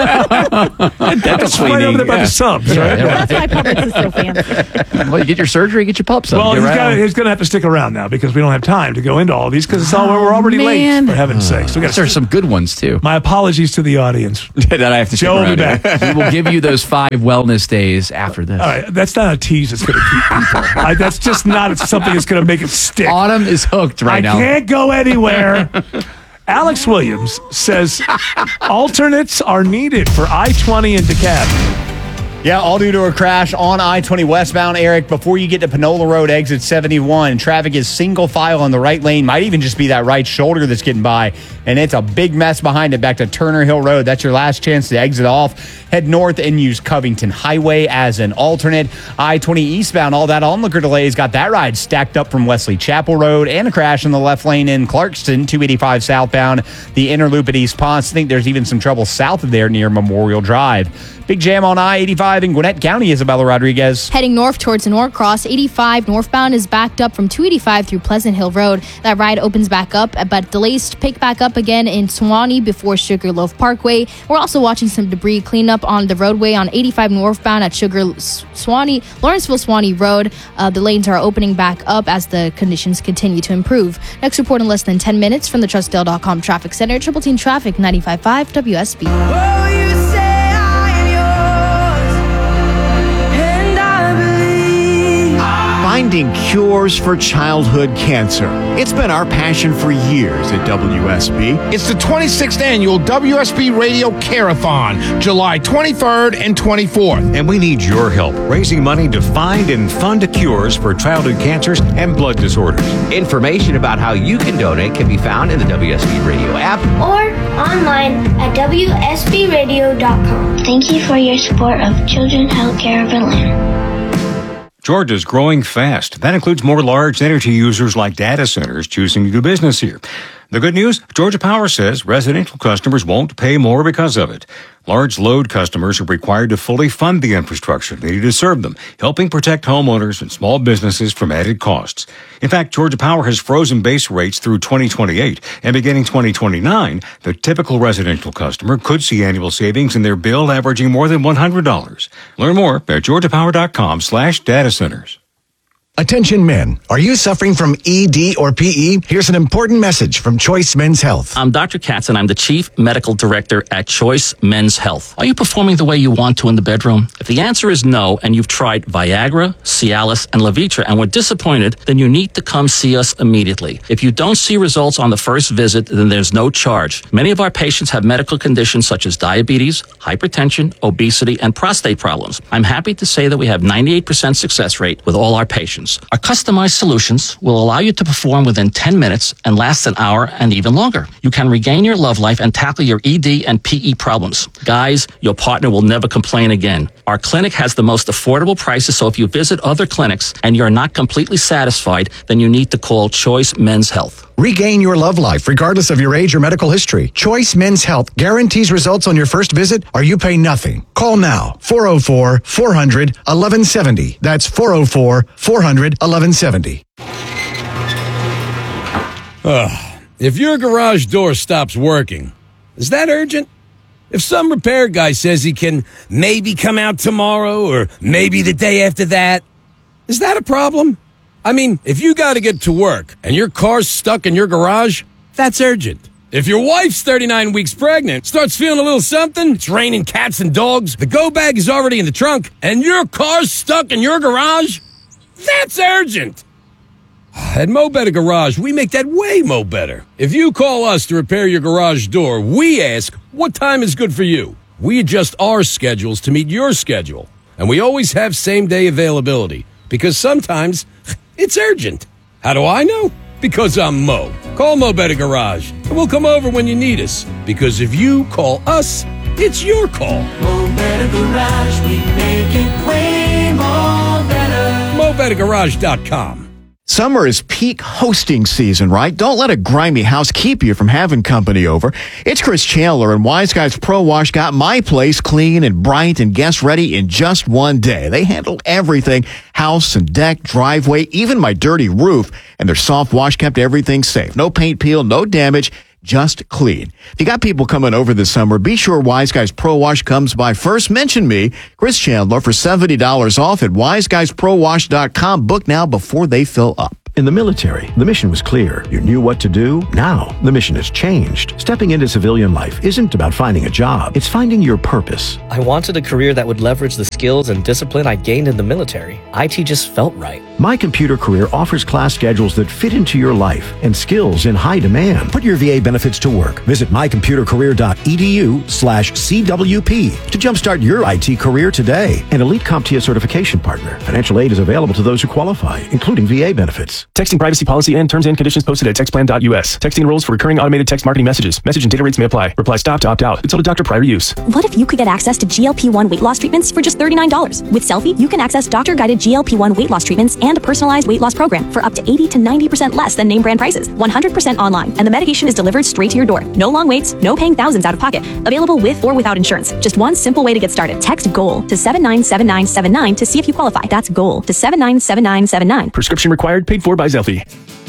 Speaker 10: That's right
Speaker 12: cleaning.
Speaker 10: over there by
Speaker 12: yeah.
Speaker 10: the subs, right?
Speaker 26: That's why Publix is so fancy.
Speaker 25: Well, you get your surgery, get your pups up.
Speaker 10: Well,
Speaker 25: Get
Speaker 10: he's,
Speaker 25: right
Speaker 10: gotta,
Speaker 25: on.
Speaker 10: he's going to have to stick around now because we don't have time to go into all these because it's all we're already
Speaker 25: man.
Speaker 10: late. For heaven's sakes, we got
Speaker 25: There's some good ones, too.
Speaker 10: My apologies to the audience.
Speaker 12: that I have to stick
Speaker 10: Joe will be
Speaker 12: around.
Speaker 10: back.
Speaker 25: We will give you those five wellness days after this.
Speaker 10: All right, that's not a tease that's going to keep people. I, that's just not something that's going to make it stick.
Speaker 25: Autumn is hooked right
Speaker 10: I
Speaker 25: now.
Speaker 10: can't go anywhere. Alex Williams says alternates are needed for I twenty in DeKalb.
Speaker 2: Yeah, all due to a crash on I twenty westbound, Eric. Before you get to Panola Road, exit seventy-one, traffic is single file on the right lane. Might even just be that right shoulder that's getting by. And it's a big mess behind it back to Turner Hill Road. That's your last chance to exit off. Head north and use Covington Highway as an alternate. I twenty eastbound, all that onlooker delays. Got that ride stacked up from Wesley Chapel Road and a crash in the left lane in Clarkston, two eighty-five southbound. The inner loop at East Ponce. I think there's even some trouble south of there near Memorial Drive. Big jam on I eighty-five in Gwinnett County, Isabella Rodriguez.
Speaker 8: Heading north towards Norcross, eighty-five northbound is backed up from two eighty-five through Pleasant Hill Road. That ride opens back up, but delays pick back up again in Suwanee before Sugarloaf Parkway. We're also watching some debris cleanup on the roadway on eighty-five northbound at Sugar Suwanee, Lawrenceville Suwanee Road. Uh, the lanes are opening back up as the conditions continue to improve. Next report in less than ten minutes from the Trustdale dot com Traffic Center, Triple Team Traffic, ninety-five point five W S B.
Speaker 6: Finding cures for childhood cancer. It's been our passion for years at W S B.
Speaker 7: It's the twenty-sixth annual W S B Radio Care-a-thon, July twenty-third and twenty-fourth.
Speaker 14: And we need your help raising money to find and fund cures for childhood cancers and blood disorders.
Speaker 15: Information about how you can donate can be found in the W S B Radio app
Speaker 17: or online at W S B radio dot com. Thank you for your support of Children's Healthcare of Atlanta.
Speaker 14: Georgia's growing fast. That includes more large energy users like data centers choosing to do business here. The good news, Georgia Power says residential customers won't pay more because of it. Large load customers are required to fully fund the infrastructure needed to serve them, helping protect homeowners and small businesses from added costs. In fact, Georgia Power has frozen base rates through twenty twenty-eight, and beginning twenty twenty-nine, the typical residential customer could see annual savings in their bill averaging more than one hundred dollars. Learn more at georgia power dot com slash data centers.
Speaker 27: Attention men, are you suffering from E D or P E? Here's an important message from Choice Men's Health.
Speaker 28: I'm Doctor Katz and I'm the Chief Medical Director at Choice Men's Health. Are you performing the way you want to in the bedroom? If the answer is no and you've tried Viagra, Cialis, and Levitra and were disappointed, then you need to come see us immediately. If you don't see results on the first visit, then there's no charge. Many of our patients have medical conditions such as diabetes, hypertension, obesity, and prostate problems. I'm happy to say that we have ninety-eight percent success rate with all our patients. Our customized solutions will allow you to perform within ten minutes and last an hour and even longer. You can regain your love life and tackle your E D and P E problems. Guys, your partner will never complain again. Our clinic has the most affordable prices, so if you visit other clinics and you're not completely satisfied, then you need to call Choice Men's Health.
Speaker 27: Regain your love life regardless of your age or medical history. Choice Men's Health guarantees results on your first visit or you pay nothing. Call now, four oh four, four hundred, eleven seventy. That's four oh four, four hundred, eleven seventy.
Speaker 1: Ugh. If your garage door stops working, is that urgent? If some repair guy says he can maybe come out tomorrow or maybe the day after that, is that a problem? I mean, if you got to get to work and your car's stuck in your garage, that's urgent. If your wife's thirty-nine weeks pregnant, starts feeling a little something, it's raining cats and dogs, the go bag is already in the trunk, and your car's stuck in your garage, that's urgent. At Mo Better Garage, we make that way mo better. If you call us to repair your garage door, we ask, what time is good for you? We adjust our schedules to meet your schedule. And we always have same-day availability, because sometimes it's urgent. How do I know? Because I'm Mo. Call Mo Better Garage, and we'll come over when you need us. Because if you call us, it's your call.
Speaker 4: Mo Better Garage, we make it way more better.
Speaker 1: Mo Better Garage dot com.
Speaker 6: Summer is peak hosting season, right? Don't let a grimy house keep you from having company over. It's Chris Chandler, and Wise Guys Pro Wash got my place clean and bright and guest ready in just one day. They handled everything, house and deck, driveway, even my dirty roof, and their soft wash kept everything safe. No paint peel, no damage, just clean. If you got people coming over this summer, be sure Wise Guys Pro Wash comes by first. Mention me, Chris Chandler, for seventy dollars off at wise guys pro wash dot com. Book now before they fill up.
Speaker 16: In the military, the mission was clear. You knew what to do. Now, the mission has changed. Stepping into civilian life isn't about finding a job. It's finding your purpose.
Speaker 19: I wanted a career that would leverage the skills and discipline I gained in the military. I T just felt right.
Speaker 16: My Computer Career offers class schedules that fit into your life and skills in high demand. Put your V A benefits to work. Visit my computer career dot e d u slash C W P to jumpstart your I T career today. An Elite CompTIA certification partner. Financial aid is available to those who qualify, including V A benefits.
Speaker 20: Texting privacy policy and terms and conditions posted at text plan dot u s. Texting rules for recurring automated text marketing messages. Message and data rates may apply. Reply stop to opt out. Consult a doctor prior to use.
Speaker 21: What if you could get access to G L P one weight loss treatments for just thirty-nine dollars? With Selfie, you can access doctor-guided G L P one weight loss treatments and a personalized weight loss program for up to eighty to ninety percent less than name brand prices. one hundred percent online, and the medication is delivered straight to your door. No long waits, no paying thousands out of pocket. Available with or without insurance. Just one simple way to get started. Text GOAL to seven nine seven nine seven nine to see if you qualify. That's GOAL to seven nine seven nine seven nine.
Speaker 20: Prescription required, paid for by Selfie.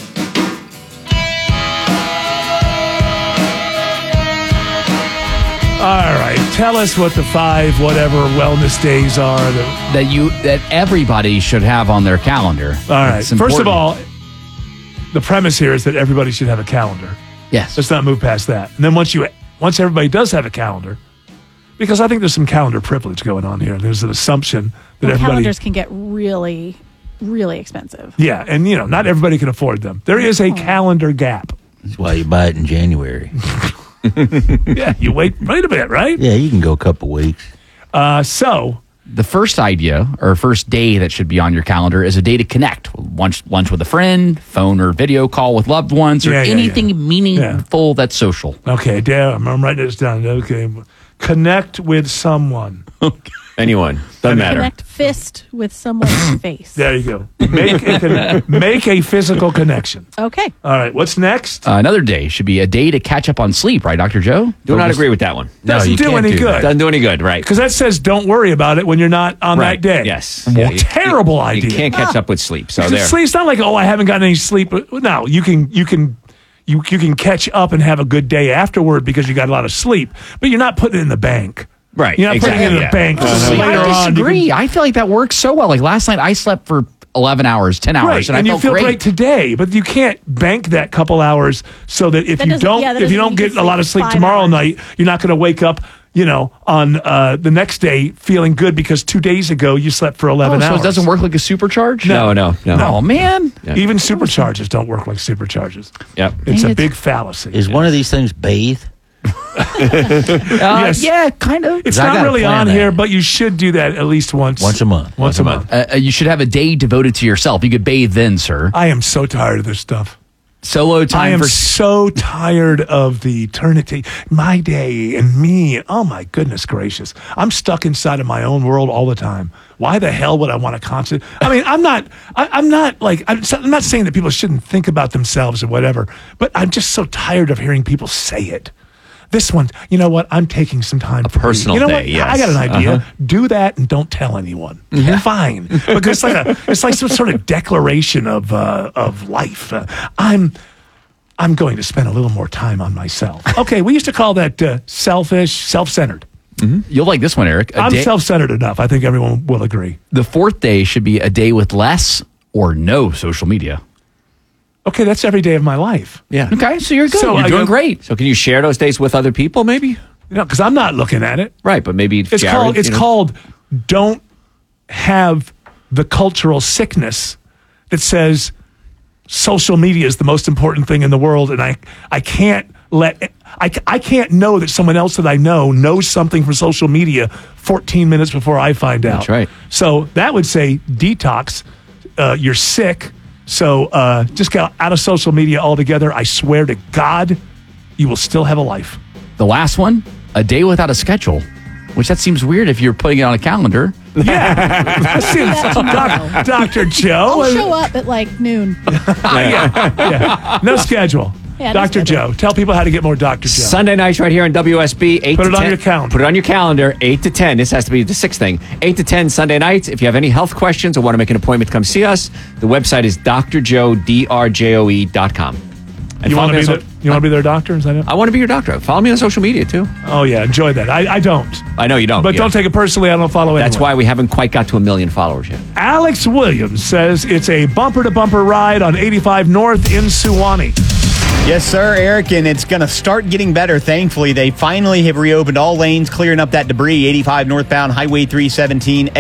Speaker 10: All right, tell us what the five whatever wellness days are that,
Speaker 25: that you that everybody should have on their calendar.
Speaker 10: All right.
Speaker 25: It's
Speaker 10: First of
Speaker 25: important.
Speaker 10: all, the premise here is that everybody should have a calendar.
Speaker 25: Yes.
Speaker 10: Let's not move past that. And then once you once everybody does have a calendar, because I think there's some calendar privilege going on here. There's an assumption that
Speaker 26: Well,
Speaker 10: everybody
Speaker 26: calendars can get really, really expensive.
Speaker 10: Yeah, and you know, not everybody can afford them. There is a calendar gap.
Speaker 5: That's why you buy it in January.
Speaker 10: Yeah, you wait wait a bit, right?
Speaker 5: Yeah, you can go a couple weeks.
Speaker 10: Uh, so
Speaker 25: the first idea or first day that should be on your calendar is a day to connect. Lunch, lunch with a friend, phone or video call with loved ones, or
Speaker 10: Yeah, yeah,
Speaker 25: anything
Speaker 10: yeah.
Speaker 25: meaningful that's social.
Speaker 10: Okay, damn, I'm writing this down. Okay, connect with someone.
Speaker 12: Anyone. Doesn't matter.
Speaker 26: Connect fist with someone's face.
Speaker 10: There you go. Make a, con- make a physical connection.
Speaker 26: Okay.
Speaker 10: All right, what's next?
Speaker 25: Uh, another day should be a day to catch up on sleep, right, Doctor Joe?
Speaker 12: Do not agree with that one.
Speaker 10: Doesn't do any good.
Speaker 12: Doesn't do any good, right?
Speaker 10: Because that says don't worry about it when you're not on
Speaker 12: Right.
Speaker 10: that day.
Speaker 12: Yes.
Speaker 10: Well,
Speaker 12: Yeah, you-
Speaker 10: terrible
Speaker 12: you,
Speaker 10: idea.
Speaker 12: You can't catch up with sleep. So
Speaker 10: 'Cause
Speaker 12: there.
Speaker 10: Sleep, it's not like, oh, I haven't gotten any sleep. No, you can you can you you can catch up and have a good day afterward because you got a lot of sleep, but you're not putting it in the bank.
Speaker 12: Right.
Speaker 10: You're not
Speaker 12: exactly.
Speaker 10: putting it in
Speaker 12: Yeah.
Speaker 10: the bank.
Speaker 12: Uh-huh.
Speaker 10: So later
Speaker 25: I
Speaker 10: on, you
Speaker 25: disagree.
Speaker 10: can-
Speaker 25: I feel like that works so well. Like last night, I slept for eleven hours, ten hours,
Speaker 10: Right,
Speaker 25: and,
Speaker 10: and
Speaker 25: I
Speaker 10: you
Speaker 25: felt
Speaker 10: feel
Speaker 25: great.
Speaker 10: great today, but you can't bank that couple hours so that if
Speaker 26: That
Speaker 10: you
Speaker 26: doesn't-
Speaker 10: don't
Speaker 26: yeah, that
Speaker 10: if you
Speaker 26: doesn't
Speaker 10: don't
Speaker 26: mean you
Speaker 10: get a lot of
Speaker 26: sleep
Speaker 10: sleep
Speaker 26: five
Speaker 10: tomorrow
Speaker 26: hours.
Speaker 10: night, you're not going to wake up, you know, on uh, the next day feeling good because two days ago you slept for eleven
Speaker 25: Oh, so
Speaker 10: hours.
Speaker 25: it doesn't work like a supercharge?
Speaker 12: No, no, no.
Speaker 25: Oh, man.
Speaker 12: Yeah.
Speaker 10: Even supercharges don't work like supercharges.
Speaker 12: Yep.
Speaker 10: It's
Speaker 25: Dang
Speaker 10: a
Speaker 25: it.
Speaker 10: big fallacy.
Speaker 5: Is one of these things bathe?
Speaker 25: Uh,
Speaker 10: Yes.
Speaker 25: Yeah, kind of.
Speaker 10: It's
Speaker 5: I
Speaker 10: not
Speaker 5: gotta
Speaker 10: really
Speaker 5: plan
Speaker 10: on
Speaker 5: that.
Speaker 10: here, but you should do that at least once.
Speaker 5: Once a month.
Speaker 10: Once, a month.
Speaker 25: Uh, uh, you should have a day devoted to yourself. You could bathe then, sir.
Speaker 10: I am so tired of this stuff.
Speaker 25: Solo time
Speaker 10: I am
Speaker 25: for
Speaker 10: so tired of the eternity, my day and me. Oh my goodness gracious. I'm stuck inside of my own world all the time. Why the hell would I want to concentrate? I mean, I'm not, I, I'm not like, I'm, I'm not saying that people shouldn't think about themselves or whatever, but I'm just so tired of hearing people say it. This one, you know what? I'm taking some time. A
Speaker 12: personal
Speaker 10: you know
Speaker 12: day,
Speaker 10: what?
Speaker 12: yes.
Speaker 10: I got an idea.
Speaker 12: Uh-huh.
Speaker 10: Do that and don't tell anyone.
Speaker 12: Mhm.
Speaker 10: Fine, because it's like a, it's like some sort of declaration of uh, of life. Uh, I'm I'm going to spend a little more time on myself. Okay, we used to call that uh, selfish, self-centered.
Speaker 25: You'll like this one, Eric. A
Speaker 10: I'm
Speaker 25: day-
Speaker 10: self-centered enough. I think everyone will agree.
Speaker 25: The fourth day should be a day with less or no social media.
Speaker 10: Okay, that's every day of my life.
Speaker 12: Yeah.
Speaker 25: Okay, so you're good.
Speaker 10: So
Speaker 25: you're
Speaker 10: I
Speaker 25: doing
Speaker 10: go-
Speaker 25: great.
Speaker 12: So can you share those days with other people, maybe?
Speaker 10: You know, because I'm not looking at it.
Speaker 12: Right, but maybe
Speaker 10: It's
Speaker 12: Jared,
Speaker 10: called. It's
Speaker 12: you know-
Speaker 10: called. Don't have the cultural sickness that says social media is the most important thing in the world, and I I can't let I, I can't know that someone else that I know knows something from social media fourteen minutes before I find out.
Speaker 12: That's right.
Speaker 10: So that would say detox. Uh, you're sick. So uh, just get out of social media altogether. I swear to God, you will still have a life.
Speaker 25: The last one, a day without a schedule, which that seems weird if you're putting it on a calendar.
Speaker 10: Yeah, Doc, Doctor Joe.
Speaker 26: I'll show up at like noon.
Speaker 10: yeah, yeah. No schedule.
Speaker 26: Yeah, no
Speaker 10: Doctor
Speaker 26: schedule.
Speaker 10: Joe, tell people how to get more Doctor Joe.
Speaker 12: Sunday nights right here on W S B. eight
Speaker 10: Put
Speaker 12: to
Speaker 10: it on
Speaker 12: ten.
Speaker 10: your calendar.
Speaker 12: Put it on your calendar, eight to ten. This has to be the sixth thing. eight to ten Sunday nights. If you have any health questions or want to make an appointment to come see us, the website is d r joe d r j o e dot com. And
Speaker 10: You
Speaker 12: follow
Speaker 10: want
Speaker 12: me
Speaker 10: to be
Speaker 12: on
Speaker 10: the,
Speaker 12: so-
Speaker 10: you want to be their doctor? Is that it?
Speaker 12: I want to be your doctor. Follow me on social media, too.
Speaker 10: Oh, yeah. Enjoy that. I, I don't.
Speaker 12: I know you don't.
Speaker 10: But
Speaker 12: yeah.
Speaker 10: don't take it personally. I don't follow anyone.
Speaker 12: That's why we haven't quite got to a million followers yet.
Speaker 10: Alex Williams says it's a bumper-to-bumper ride on eighty-five North in Suwannee.
Speaker 2: Yes, sir, Eric, and it's going to start getting better, thankfully. They finally have reopened all lanes, clearing up that debris. eighty-five northbound, Highway three seventeen.